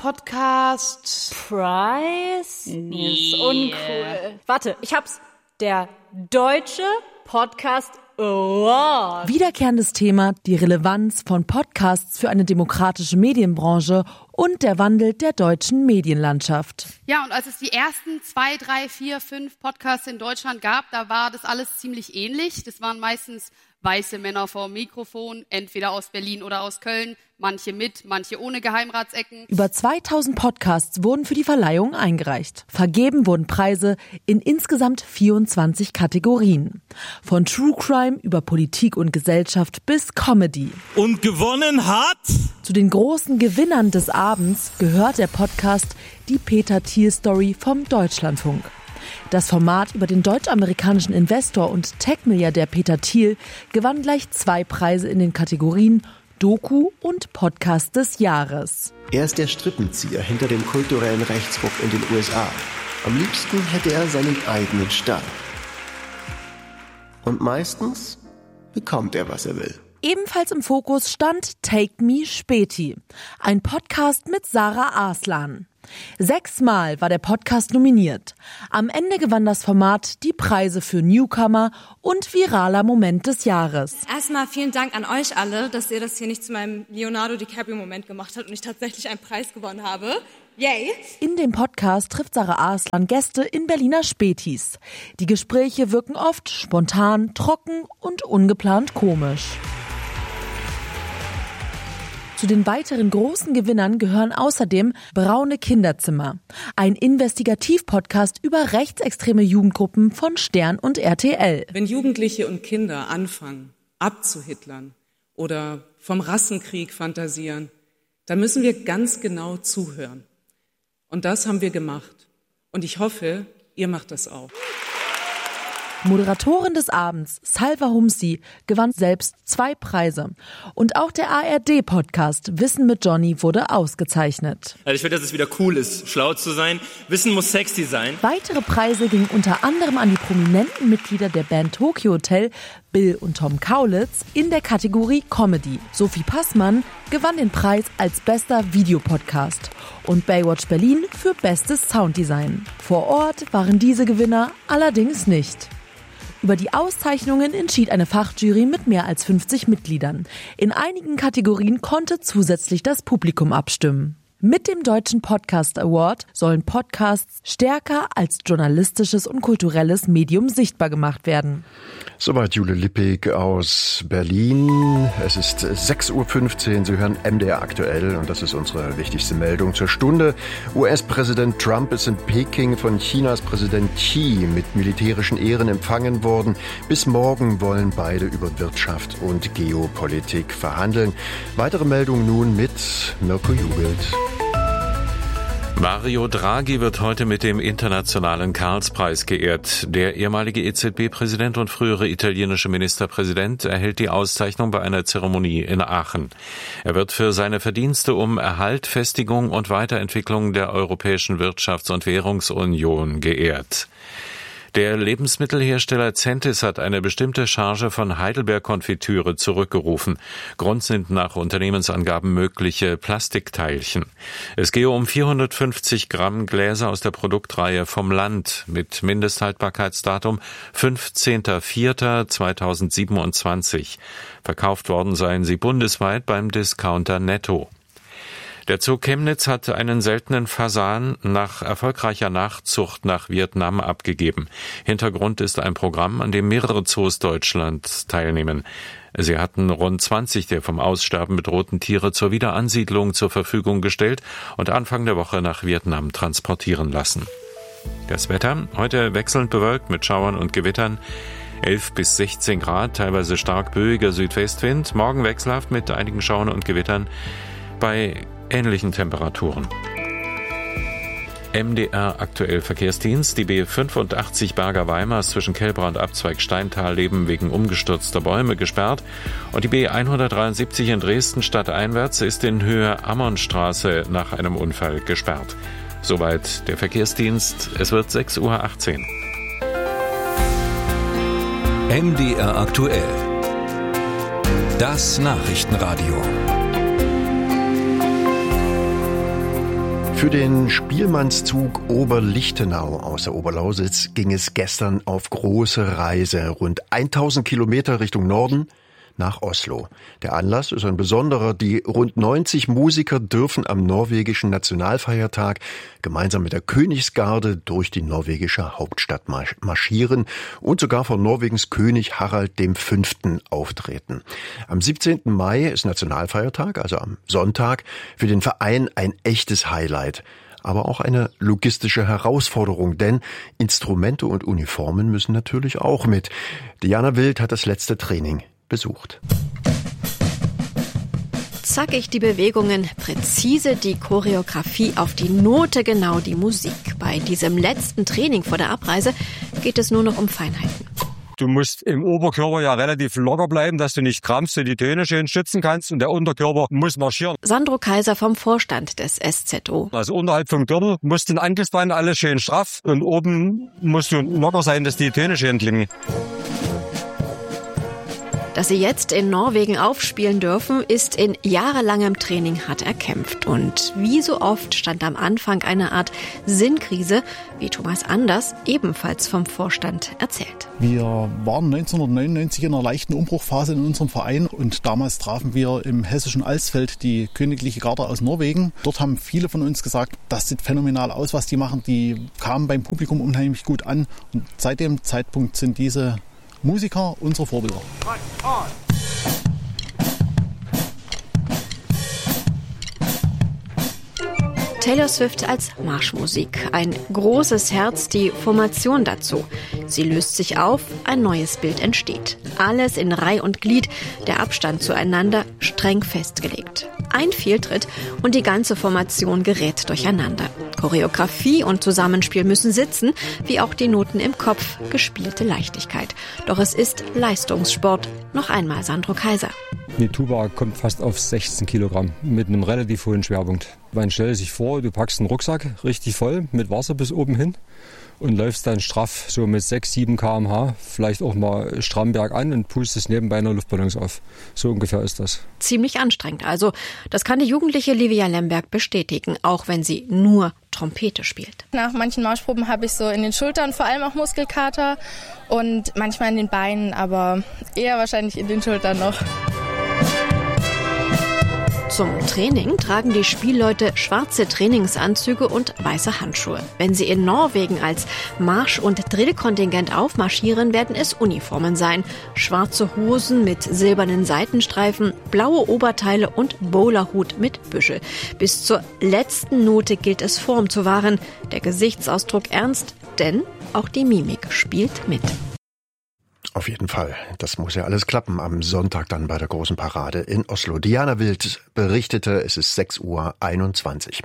Podcast Preis? Nee. Ist uncool. Warte, ich hab's. Der Deutsche Podcast Award. Wiederkehrendes Thema, die Relevanz von Podcasts für eine demokratische Medienbranche und der Wandel der deutschen Medienlandschaft. Ja, und als es die ersten zwei, drei, vier, fünf Podcasts in Deutschland gab, da war das alles ziemlich ähnlich. Das waren meistens weiße Männer vor dem Mikrofon, entweder aus Berlin oder aus Köln, manche mit, manche ohne Geheimratsecken. Über zweitausend Podcasts wurden für die Verleihung eingereicht. Vergeben wurden Preise in insgesamt vierundzwanzig Kategorien. Von True Crime über Politik und Gesellschaft bis Comedy. Und gewonnen hat... Zu den großen Gewinnern des Abends gehört der Podcast Die Peter Thiel Story vom Deutschlandfunk. Das Format über den deutsch-amerikanischen Investor und Tech-Milliardär Peter Thiel gewann gleich zwei Preise in den Kategorien Doku und Podcast des Jahres. Er ist der Strippenzieher hinter dem kulturellen Rechtsruck in den U S A. Am liebsten hätte er seinen eigenen Staat. Und meistens bekommt er, was er will. Ebenfalls im Fokus stand Take Me Späti, ein Podcast mit Sarah Arslan. Sechsmal war der Podcast nominiert. Am Ende gewann das Format die Preise für Newcomer und viraler Moment des Jahres. Erstmal vielen Dank an euch alle, dass ihr das hier nicht zu meinem Leonardo DiCaprio-Moment gemacht habt und ich tatsächlich einen Preis gewonnen habe. Yay! In dem Podcast trifft Sarah Arslan Gäste in Berliner Spätis. Die Gespräche wirken oft spontan, trocken und ungeplant komisch. Zu den weiteren großen Gewinnern gehören außerdem Braune Kinderzimmer, ein Investigativ-Podcast über rechtsextreme Jugendgruppen von Stern und R T L. Wenn Jugendliche und Kinder anfangen, abzuhitlern oder vom Rassenkrieg fantasieren, dann müssen wir ganz genau zuhören. Und das haben wir gemacht. Und ich hoffe, ihr macht das auch. Moderatorin des Abends, Salva Humsi, gewann selbst zwei Preise. Und auch der A R D-Podcast Wissen mit Johnny wurde ausgezeichnet. Also ich finde, dass es wieder cool ist, schlau zu sein. Wissen muss sexy sein. Weitere Preise gingen unter anderem an die prominenten Mitglieder der Band Tokyo Hotel, Bill und Tom Kaulitz, in der Kategorie Comedy. Sophie Passmann gewann den Preis als bester Videopodcast und Baywatch Berlin für bestes Sounddesign. Vor Ort waren diese Gewinner allerdings nicht. Über die Auszeichnungen entschied eine Fachjury mit mehr als fünfzig Mitgliedern. In einigen Kategorien konnte zusätzlich das Publikum abstimmen. Mit dem Deutschen Podcast Award sollen Podcasts stärker als journalistisches und kulturelles Medium sichtbar gemacht werden. Soweit Jule Lippig aus Berlin. Es ist sechs Uhr fünfzehn. Sie hören M D R aktuell und das ist unsere wichtigste Meldung zur Stunde. U S-Präsident Trump ist in Peking von Chinas Präsident Xi mit militärischen Ehren empfangen worden. Bis morgen wollen beide über Wirtschaft und Geopolitik verhandeln. Weitere Meldungen nun mit Mirko Jubelt. Mario Draghi wird heute mit dem Internationalen Karlspreis geehrt. Der ehemalige E Z B-Präsident und frühere italienische Ministerpräsident erhält die Auszeichnung bei einer Zeremonie in Aachen. Er wird für seine Verdienste um Erhalt, Festigung und Weiterentwicklung der Europäischen Wirtschafts- und Währungsunion geehrt. Der Lebensmittelhersteller Centis hat eine bestimmte Charge von Heidelberg-Konfitüre zurückgerufen. Grund sind nach Unternehmensangaben mögliche Plastikteilchen. Es gehe um vierhundertfünfzig Gramm Gläser aus der Produktreihe Vom Land mit Mindesthaltbarkeitsdatum fünfzehnter vierter zweitausendsiebenundzwanzig. Verkauft worden seien sie bundesweit beim Discounter Netto. Der Zoo Chemnitz hat einen seltenen Fasan nach erfolgreicher Nachzucht nach Vietnam abgegeben. Hintergrund ist ein Programm, an dem mehrere Zoos Deutschlands teilnehmen. Sie hatten rund zwanzig der vom Aussterben bedrohten Tiere zur Wiederansiedlung zur Verfügung gestellt und Anfang der Woche nach Vietnam transportieren lassen. Das Wetter, heute wechselnd bewölkt mit Schauern und Gewittern. elf bis sechzehn Grad, teilweise stark böiger Südwestwind. Morgen wechselhaft mit einigen Schauern und Gewittern bei ähnlichen Temperaturen. M D R aktuell Verkehrsdienst. Die B fünfundachtzig Berger-Weimar zwischen Kelbra und Abzweig Steintal leben wegen umgestürzter Bäume gesperrt. Und die B hundertdreiundsiebzig in Dresden stadteinwärts ist in Höhe Ammernstraße nach einem Unfall gesperrt. Soweit der Verkehrsdienst. Es wird sechs Uhr achtzehn. M D R aktuell. Das Nachrichtenradio. Für den Spielmannszug Oberlichtenau aus der Oberlausitz ging es gestern auf große Reise. Rund tausend Kilometer Richtung Norden nach Oslo. Der Anlass ist ein besonderer. Die rund neunzig Musiker dürfen am norwegischen Nationalfeiertag gemeinsam mit der Königsgarde durch die norwegische Hauptstadt marschieren und sogar vor Norwegens König Harald der Fünfte auftreten. Am siebzehnten Mai ist Nationalfeiertag, also am Sonntag, für den Verein ein echtes Highlight. Aber auch eine logistische Herausforderung, denn Instrumente und Uniformen müssen natürlich auch mit. Diana Wild hat das letzte Training besucht. Zackig die Bewegungen, präzise die Choreografie, auf die Note genau die Musik. Bei diesem letzten Training vor der Abreise geht es nur noch um Feinheiten. Du musst im Oberkörper ja relativ locker bleiben, dass du nicht krampfst und die Töne schön stützen kannst und der Unterkörper muss marschieren. Sandro Kaiser vom Vorstand des S Z O. Also unterhalb vom Gürtel muss den Angriffsbein alles schön straff und oben musst du locker sein, dass die Töne schön klingen. Dass sie jetzt in Norwegen aufspielen dürfen, ist in jahrelangem Training hart erkämpft. Und wie so oft stand am Anfang eine Art Sinnkrise, wie Thomas Anders, ebenfalls vom Vorstand, erzählt. Wir waren neunzehnhundertneunundneunzig in einer leichten Umbruchphase in unserem Verein und damals trafen wir im hessischen Alsfeld die Königliche Garde aus Norwegen. Dort haben viele von uns gesagt, das sieht phänomenal aus, was die machen. Die kamen beim Publikum unheimlich gut an und seit dem Zeitpunkt sind diese Musiker unsere Vorbilder. Taylor Swift als Marschmusik. Ein großes Herz, die Formation dazu. Sie löst sich auf, ein neues Bild entsteht. Alles in Reih und Glied, der Abstand zueinander streng festgelegt. Ein Fehltritt und die ganze Formation gerät durcheinander. Choreografie und Zusammenspiel müssen sitzen, wie auch die Noten im Kopf, gespielte Leichtigkeit. Doch es ist Leistungssport. Noch einmal Sandro Kaiser. Die Tuba kommt fast auf sechzehn Kilogramm mit einem relativ hohen Schwerpunkt. Man stellt sich vor, du packst einen Rucksack richtig voll mit Wasser bis oben hin und läufst dann straff so mit sechs, sieben Kilometer pro Stunde, vielleicht auch mal stramm bergan und pustest nebenbei eine Luftballons auf. So ungefähr ist das. Ziemlich anstrengend also. Das kann die jugendliche Livia Lemberg bestätigen, auch wenn sie nur Trompete spielt. Nach manchen Marschproben habe ich so in den Schultern vor allem auch Muskelkater und manchmal in den Beinen, aber eher wahrscheinlich in den Schultern noch. Zum Training tragen die Spielleute schwarze Trainingsanzüge und weiße Handschuhe. Wenn sie in Norwegen als Marsch- und Drillkontingent aufmarschieren, werden es Uniformen sein. Schwarze Hosen mit silbernen Seitenstreifen, blaue Oberteile und Bowlerhut mit Büschel. Bis zur letzten Note gilt es Form zu wahren, der Gesichtsausdruck ernst, denn auch die Mimik spielt mit. Auf jeden Fall. Das muss ja alles klappen am Sonntag dann bei der großen Parade in Oslo. Diana Wild berichtete, es ist sechs Uhr einundzwanzig.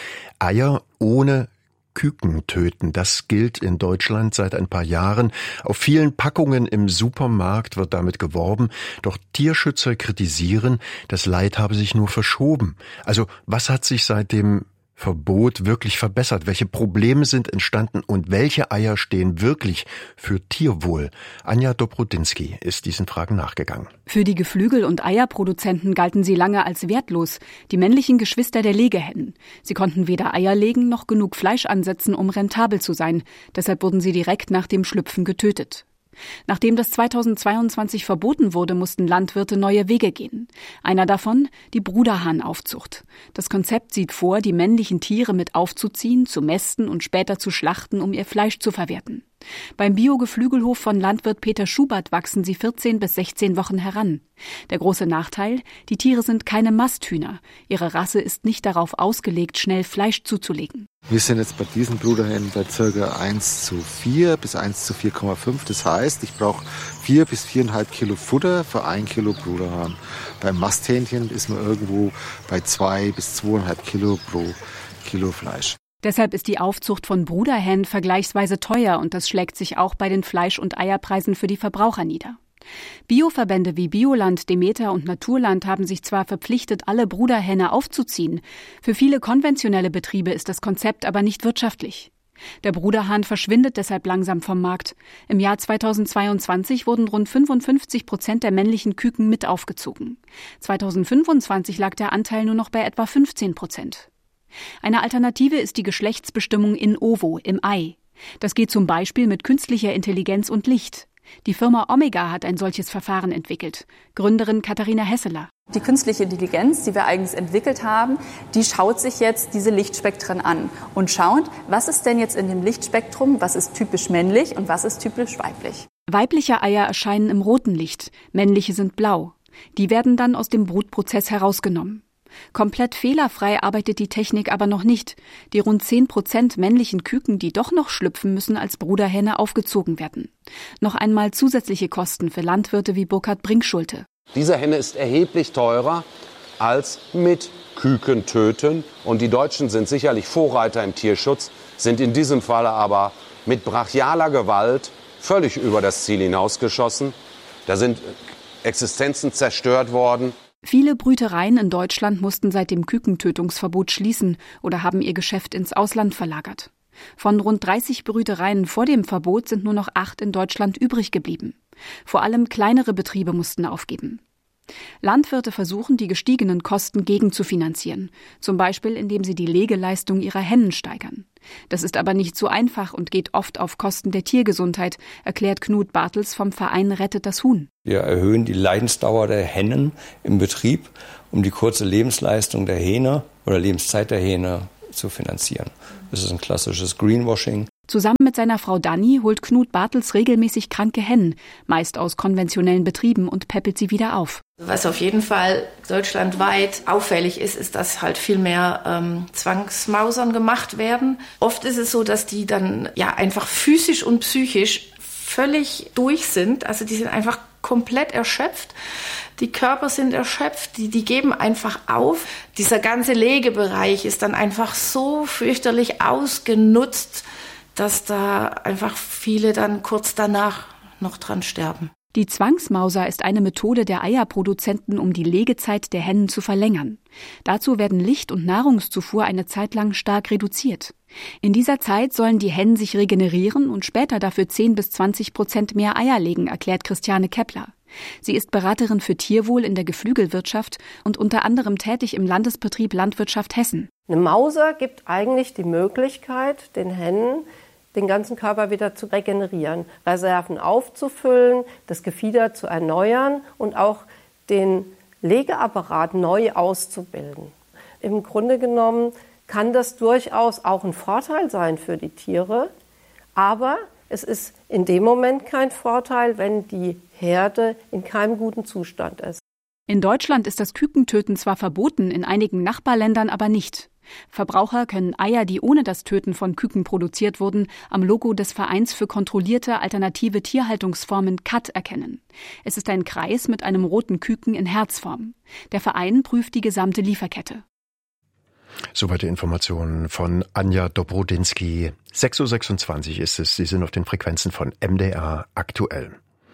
Eier ohne Küken töten, das gilt in Deutschland seit ein paar Jahren. Auf vielen Packungen im Supermarkt wird damit geworben. Doch Tierschützer kritisieren, das Leid habe sich nur verschoben. Also was hat sich seit dem Verbot wirklich verbessert? Welche Probleme sind entstanden und welche Eier stehen wirklich für Tierwohl? Anja Dobrodinsky ist diesen Fragen nachgegangen. Für die Geflügel- und Eierproduzenten galten sie lange als wertlos, die männlichen Geschwister der Legehennen. Sie konnten weder Eier legen noch genug Fleisch ansetzen, um rentabel zu sein. Deshalb wurden sie direkt nach dem Schlüpfen getötet. Nachdem das zweitausendzweiundzwanzig verboten wurde, mussten Landwirte neue Wege gehen. Einer davon die Bruderhahnaufzucht. Das Konzept sieht vor, die männlichen Tiere mit aufzuziehen, zu mästen und später zu schlachten, um ihr Fleisch zu verwerten. Beim Bio-Geflügelhof von Landwirt Peter Schubert wachsen sie vierzehn bis sechzehn Wochen heran. Der große Nachteil, die Tiere sind keine Masthühner. Ihre Rasse ist nicht darauf ausgelegt, schnell Fleisch zuzulegen. Wir sind jetzt bei diesen Bruderhennen bei ca. eins zu vier bis eins zu vier Komma fünf. Das heißt, ich brauche vier bis viereinhalb Kilo Futter für ein Kilo Bruderhahn. Beim Masthähnchen ist man irgendwo bei zwei bis zweieinhalb Kilo pro Kilo Fleisch. Deshalb ist die Aufzucht von Bruderhennen vergleichsweise teuer und das schlägt sich auch bei den Fleisch- und Eierpreisen für die Verbraucher nieder. Bioverbände wie Bioland, Demeter und Naturland haben sich zwar verpflichtet, alle Bruderhähne aufzuziehen. Für viele konventionelle Betriebe ist das Konzept aber nicht wirtschaftlich. Der Bruderhahn verschwindet deshalb langsam vom Markt. Im Jahr zweitausendzweiundzwanzig wurden rund fünfundfünfzig Prozent der männlichen Küken mit aufgezogen. zweitausendfünfundzwanzig lag der Anteil nur noch bei etwa fünfzehn Prozent. Eine Alternative ist die Geschlechtsbestimmung in ovo, im Ei. Das geht zum Beispiel mit künstlicher Intelligenz und Licht. Die Firma Omega hat ein solches Verfahren entwickelt. Gründerin Katharina Hesseler. Die künstliche Intelligenz, die wir eigens entwickelt haben, die schaut sich jetzt diese Lichtspektren an und schaut, was ist denn jetzt in dem Lichtspektrum, was ist typisch männlich und was ist typisch weiblich. Weibliche Eier erscheinen im roten Licht, männliche sind blau. Die werden dann aus dem Brutprozess herausgenommen. Komplett fehlerfrei arbeitet die Technik aber noch nicht. Die rund zehn Prozent männlichen Küken, die doch noch schlüpfen, müssen als Bruderhähne aufgezogen werden. Noch einmal zusätzliche Kosten für Landwirte wie Burkhard Brinkschulte. Diese Henne ist erheblich teurer als mit Küken töten. Und die Deutschen sind sicherlich Vorreiter im Tierschutz, sind in diesem Falle aber mit brachialer Gewalt völlig über das Ziel hinausgeschossen. Da sind Existenzen zerstört worden. Viele Brütereien in Deutschland mussten seit dem Kükentötungsverbot schließen oder haben ihr Geschäft ins Ausland verlagert. Von rund dreißig Brütereien vor dem Verbot sind nur noch acht in Deutschland übrig geblieben. Vor allem kleinere Betriebe mussten aufgeben. Landwirte versuchen, die gestiegenen Kosten gegenzufinanzieren, zum Beispiel indem sie die Legeleistung ihrer Hennen steigern. Das ist aber nicht so einfach und geht oft auf Kosten der Tiergesundheit, erklärt Knut Bartels vom Verein Rettet das Huhn. Wir erhöhen die Leidensdauer der Hennen im Betrieb, um die kurze Lebensleistung der Hähne oder Lebenszeit der Hähne zu finanzieren. Das ist ein klassisches Greenwashing. Zusammen mit seiner Frau Dani holt Knut Bartels regelmäßig kranke Hennen, meist aus konventionellen Betrieben, und päppelt sie wieder auf. Was auf jeden Fall deutschlandweit auffällig ist, ist, dass halt viel mehr ähm, Zwangsmausern gemacht werden. Oft ist es so, dass die dann ja einfach physisch und psychisch völlig durch sind. Also die sind einfach komplett erschöpft. Die Körper sind erschöpft, die, die geben einfach auf. Dieser ganze Legebereich ist dann einfach so fürchterlich ausgenutzt, dass da einfach viele dann kurz danach noch dran sterben. Die Zwangsmauser ist eine Methode der Eierproduzenten, um die Legezeit der Hennen zu verlängern. Dazu werden Licht- und Nahrungszufuhr eine Zeit lang stark reduziert. In dieser Zeit sollen die Hennen sich regenerieren und später dafür zehn bis zwanzig Prozent mehr Eier legen, erklärt Christiane Kepler. Sie ist Beraterin für Tierwohl in der Geflügelwirtschaft und unter anderem tätig im Landesbetrieb Landwirtschaft Hessen. Eine Mauser gibt eigentlich die Möglichkeit, den Hennen den ganzen Körper wieder zu regenerieren, Reserven aufzufüllen, das Gefieder zu erneuern und auch den Legeapparat neu auszubilden. Im Grunde genommen kann das durchaus auch ein Vorteil sein für die Tiere, aber es ist in dem Moment kein Vorteil, wenn die Herde in keinem guten Zustand ist. In Deutschland ist das Kükentöten zwar verboten, in einigen Nachbarländern aber nicht. Verbraucher können Eier, die ohne das Töten von Küken produziert wurden, am Logo des Vereins für kontrollierte alternative Tierhaltungsformen C A T erkennen. Es ist ein Kreis mit einem roten Küken in Herzform. Der Verein prüft die gesamte Lieferkette. Soweit die Informationen von Anja Dobrodinsky. sechs Uhr sechsundzwanzig ist es. Sie sind auf den Frequenzen von M D R aktuell.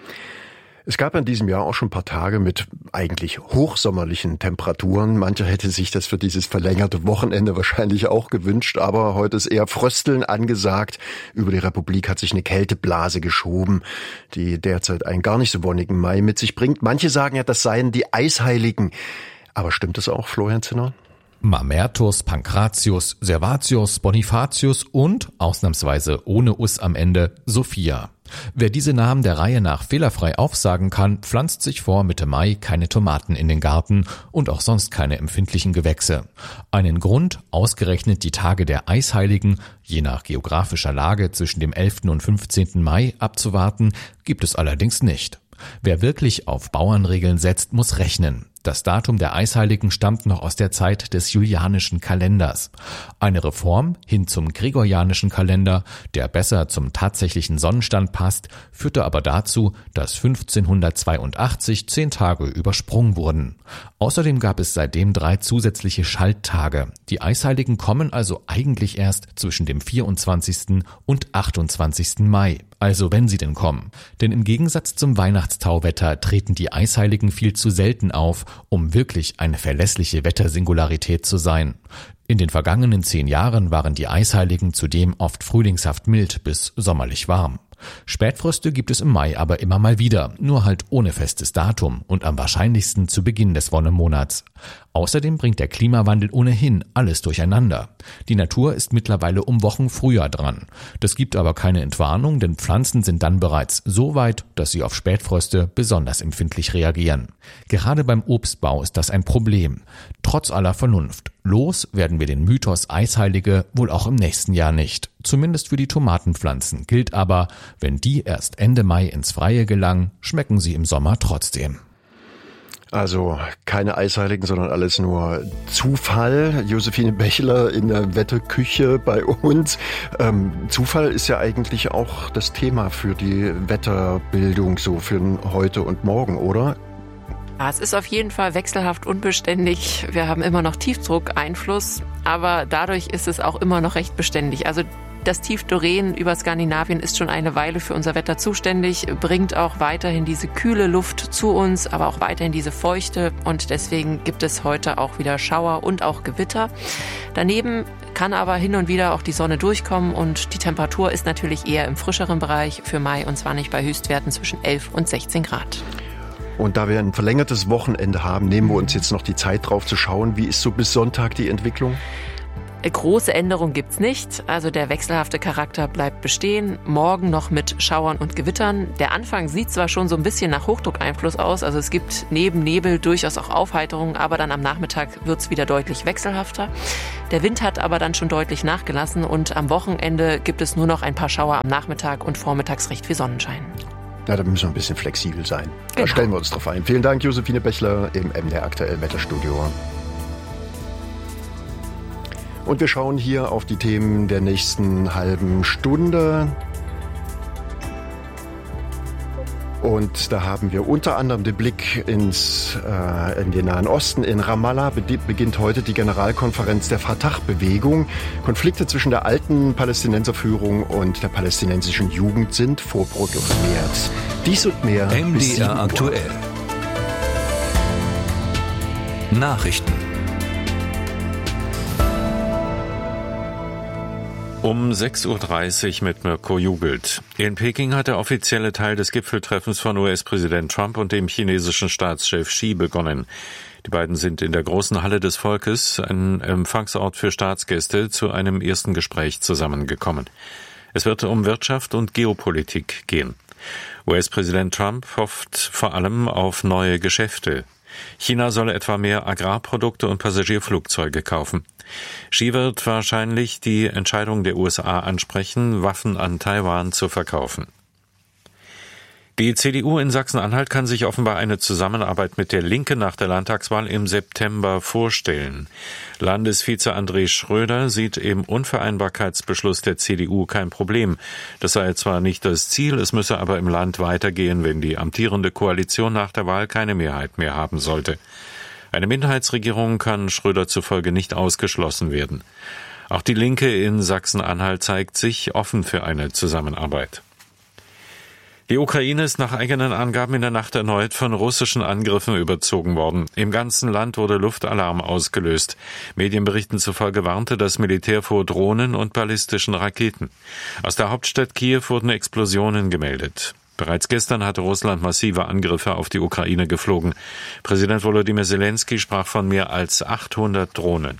Es gab in diesem Jahr auch schon ein paar Tage mit eigentlich hochsommerlichen Temperaturen. Mancher hätte sich das für dieses verlängerte Wochenende wahrscheinlich auch gewünscht, aber heute ist eher Frösteln angesagt. Über die Republik hat sich eine Kälteblase geschoben, die derzeit einen gar nicht so wonnigen Mai mit sich bringt. Manche sagen ja, das seien die Eisheiligen. Aber stimmt das auch, Florian Zinner? Mamertus, Pankratius, Servatius, Bonifatius und, ausnahmsweise ohne Us am Ende, Sophia. Wer diese Namen der Reihe nach fehlerfrei aufsagen kann, pflanzt sich vor Mitte Mai keine Tomaten in den Garten und auch sonst keine empfindlichen Gewächse. Einen Grund, ausgerechnet die Tage der Eisheiligen, je nach geografischer Lage zwischen dem elften und fünfzehnten Mai abzuwarten, gibt es allerdings nicht. Wer wirklich auf Bauernregeln setzt, muss rechnen. Das Datum der Eisheiligen stammt noch aus der Zeit des julianischen Kalenders. Eine Reform hin zum gregorianischen Kalender, der besser zum tatsächlichen Sonnenstand passt, führte aber dazu, dass fünfzehnhundertzweiundachtzig zehn Tage übersprungen wurden. Außerdem gab es seitdem drei zusätzliche Schalttage. Die Eisheiligen kommen also eigentlich erst zwischen dem vierundzwanzigsten und achtundzwanzigsten Mai. Also wenn sie denn kommen. Denn im Gegensatz zum Weihnachtstauwetter treten die Eisheiligen viel zu selten auf, um wirklich eine verlässliche Wettersingularität zu sein. In den vergangenen zehn Jahren waren die Eisheiligen zudem oft frühlingshaft mild bis sommerlich warm. Spätfröste gibt es im Mai aber immer mal wieder, nur halt ohne festes Datum und am wahrscheinlichsten zu Beginn des Wonnemonats. Außerdem bringt der Klimawandel ohnehin alles durcheinander. Die Natur ist mittlerweile um Wochen früher dran. Das gibt aber keine Entwarnung, denn Pflanzen sind dann bereits so weit, dass sie auf Spätfröste besonders empfindlich reagieren. Gerade beim Obstbau ist das ein Problem. Trotz aller Vernunft. Los werden wir den Mythos Eisheilige wohl auch im nächsten Jahr nicht. Zumindest für die Tomatenpflanzen gilt aber, wenn die erst Ende Mai ins Freie gelangen, schmecken sie im Sommer trotzdem. Also keine Eisheiligen, sondern alles nur Zufall. Josephine Bechler in der Wetterküche bei uns. Ähm, Zufall ist ja eigentlich auch das Thema für die Wetterbildung, so für heute und morgen, oder? Ja, es ist auf jeden Fall wechselhaft unbeständig. Wir haben immer noch Tiefdruckeinfluss, aber dadurch ist es auch immer noch recht beständig. Also Das Tief Doreen über Skandinavien ist schon eine Weile für unser Wetter zuständig, bringt auch weiterhin diese kühle Luft zu uns, aber auch weiterhin diese feuchte. Und deswegen gibt es heute auch wieder Schauer und auch Gewitter. Daneben kann aber hin und wieder auch die Sonne durchkommen und die Temperatur ist natürlich eher im frischeren Bereich für Mai und zwar nicht bei Höchstwerten zwischen elf und sechzehn Grad. Und da wir ein verlängertes Wochenende haben, nehmen wir uns jetzt noch die Zeit drauf zu schauen, wie ist so bis Sonntag die Entwicklung? Große Änderung gibt's nicht, also der wechselhafte Charakter bleibt bestehen. Morgen noch mit Schauern und Gewittern. Der Anfang sieht zwar schon so ein bisschen nach Hochdruckeinfluss aus, also es gibt neben Nebel durchaus auch Aufheiterungen, aber dann am Nachmittag wird's wieder deutlich wechselhafter. Der Wind hat aber dann schon deutlich nachgelassen und am Wochenende gibt es nur noch ein paar Schauer am Nachmittag und vormittags recht viel Sonnenschein. Na, da müssen wir ein bisschen flexibel sein. Genau. Da stellen wir uns drauf ein. Vielen Dank, Josephine Bechler im M D R Aktuell Wetterstudio. Und wir schauen hier auf die Themen der nächsten halben Stunde. Und da haben wir unter anderem den Blick ins, äh, in den Nahen Osten. In Ramallah beginnt heute die Generalkonferenz der Fatah-Bewegung. Konflikte zwischen der alten Palästinenserführung und der palästinensischen Jugend sind vorprogrammiert. Dies und mehr M D R aktuell. Nachrichten. Um sechs Uhr dreißig mit Mirko Jugelt. In Peking hat der offizielle Teil des Gipfeltreffens von U S-Präsident Trump und dem chinesischen Staatschef Xi begonnen. Die beiden sind in der großen Halle des Volkes, ein Empfangsort für Staatsgäste, zu einem ersten Gespräch zusammengekommen. Es wird um Wirtschaft und Geopolitik gehen. U S-Präsident Trump hofft vor allem auf neue Geschäfte. China solle etwa mehr Agrarprodukte und Passagierflugzeuge kaufen. Xi wird wahrscheinlich die Entscheidung der U S A ansprechen, Waffen an Taiwan zu verkaufen. Die C D U in Sachsen-Anhalt kann sich offenbar eine Zusammenarbeit mit der Linken nach der Landtagswahl im September vorstellen. Landesvize André Schröder sieht im Unvereinbarkeitsbeschluss der C D U kein Problem. Das sei zwar nicht das Ziel, es müsse aber im Land weitergehen, wenn die amtierende Koalition nach der Wahl keine Mehrheit mehr haben sollte. Eine Minderheitsregierung kann Schröder zufolge nicht ausgeschlossen werden. Auch die Linke in Sachsen-Anhalt zeigt sich offen für eine Zusammenarbeit. Die Ukraine ist nach eigenen Angaben in der Nacht erneut von russischen Angriffen überzogen worden. Im ganzen Land wurde Luftalarm ausgelöst. Medienberichten zufolge warnte das Militär vor Drohnen und ballistischen Raketen. Aus der Hauptstadt Kiew wurden Explosionen gemeldet. Bereits gestern hatte Russland massive Angriffe auf die Ukraine geflogen. Präsident Volodymyr Zelensky sprach von mehr als achthundert Drohnen.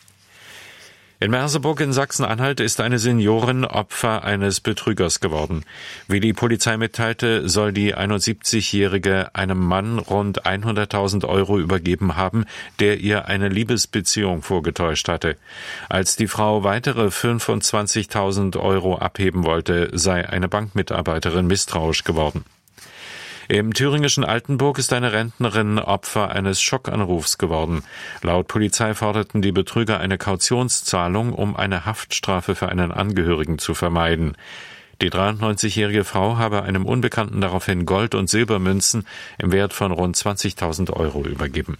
In Merseburg in Sachsen-Anhalt ist eine Seniorin Opfer eines Betrügers geworden. Wie die Polizei mitteilte, soll die einundsiebzigjährige einem Mann rund hunderttausend Euro übergeben haben, der ihr eine Liebesbeziehung vorgetäuscht hatte. Als die Frau weitere fünfundzwanzigtausend Euro abheben wollte, sei eine Bankmitarbeiterin misstrauisch geworden. Im thüringischen Altenburg ist eine Rentnerin Opfer eines Schockanrufs geworden. Laut Polizei forderten die Betrüger eine Kautionszahlung, um eine Haftstrafe für einen Angehörigen zu vermeiden. Die dreiundneunzigjährige Frau habe einem Unbekannten daraufhin Gold- und Silbermünzen im Wert von rund zwanzigtausend Euro übergeben.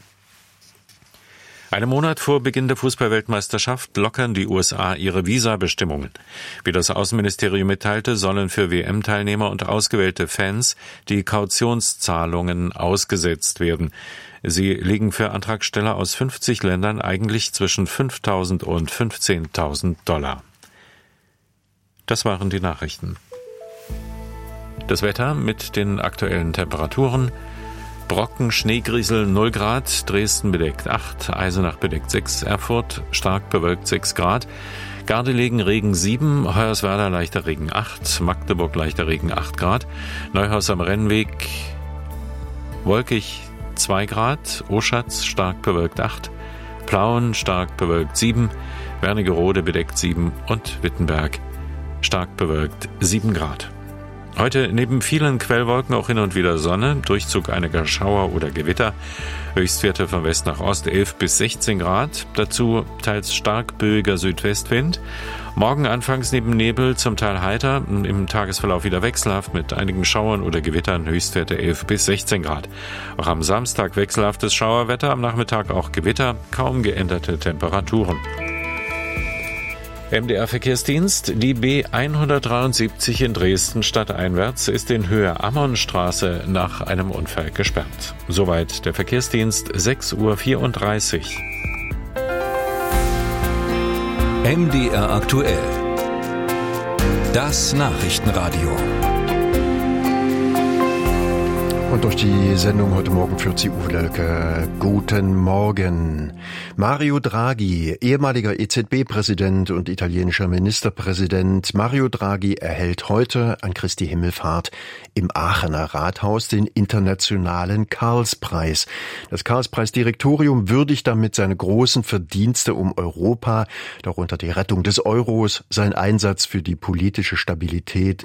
Einen Monat vor Beginn der Fußball-Weltmeisterschaft lockern die U S A ihre Visabestimmungen. Wie das Außenministerium mitteilte, sollen für W M-Teilnehmer und ausgewählte Fans die Kautionszahlungen ausgesetzt werden. Sie liegen für Antragsteller aus fünfzig Ländern eigentlich zwischen fünftausend und fünfzehntausend Dollar. Das waren die Nachrichten. Das Wetter mit den aktuellen Temperaturen. Brocken, Schneegriesel null Grad, Dresden bedeckt acht, Eisenach bedeckt sechs, Erfurt stark bewölkt sechs Grad, Gardelegen Regen sieben, Hoyerswerda leichter Regen acht, Magdeburg leichter Regen acht Grad, Neuhaus am Rennweg wolkig zwei Grad, Oschatz stark bewölkt acht, Plauen stark bewölkt sieben, Wernigerode bedeckt sieben und Wittenberg stark bewölkt sieben Grad. Heute neben vielen Quellwolken auch hin und wieder Sonne, Durchzug einiger Schauer oder Gewitter. Höchstwerte von West nach Ost elf bis sechzehn Grad. Dazu teils stark böiger Südwestwind. Morgen anfangs neben Nebel zum Teil heiter, im Tagesverlauf wieder wechselhaft mit einigen Schauern oder Gewittern. Höchstwerte elf bis sechzehn Grad. Auch am Samstag wechselhaftes Schauerwetter, am Nachmittag auch Gewitter, kaum geänderte Temperaturen. M D R-Verkehrsdienst, die B hundertdreiundsiebzig in Dresden stadteinwärts ist in Höhe Ammonstraße nach einem Unfall gesperrt. Soweit der Verkehrsdienst, sechs Uhr vierunddreißig. M D R aktuell. Das Nachrichtenradio. Und durch die Sendung heute Morgen führt sie Uwe Lölke. Guten Morgen. Mario Draghi, ehemaliger E Z B-Präsident und italienischer Ministerpräsident. Mario Draghi erhält heute an Christi Himmelfahrt im Aachener Rathaus den internationalen Karlspreis. Das Karlspreisdirektorium würdigt damit seine großen Verdienste um Europa, darunter die Rettung des Euros, sein Einsatz für die politische Stabilität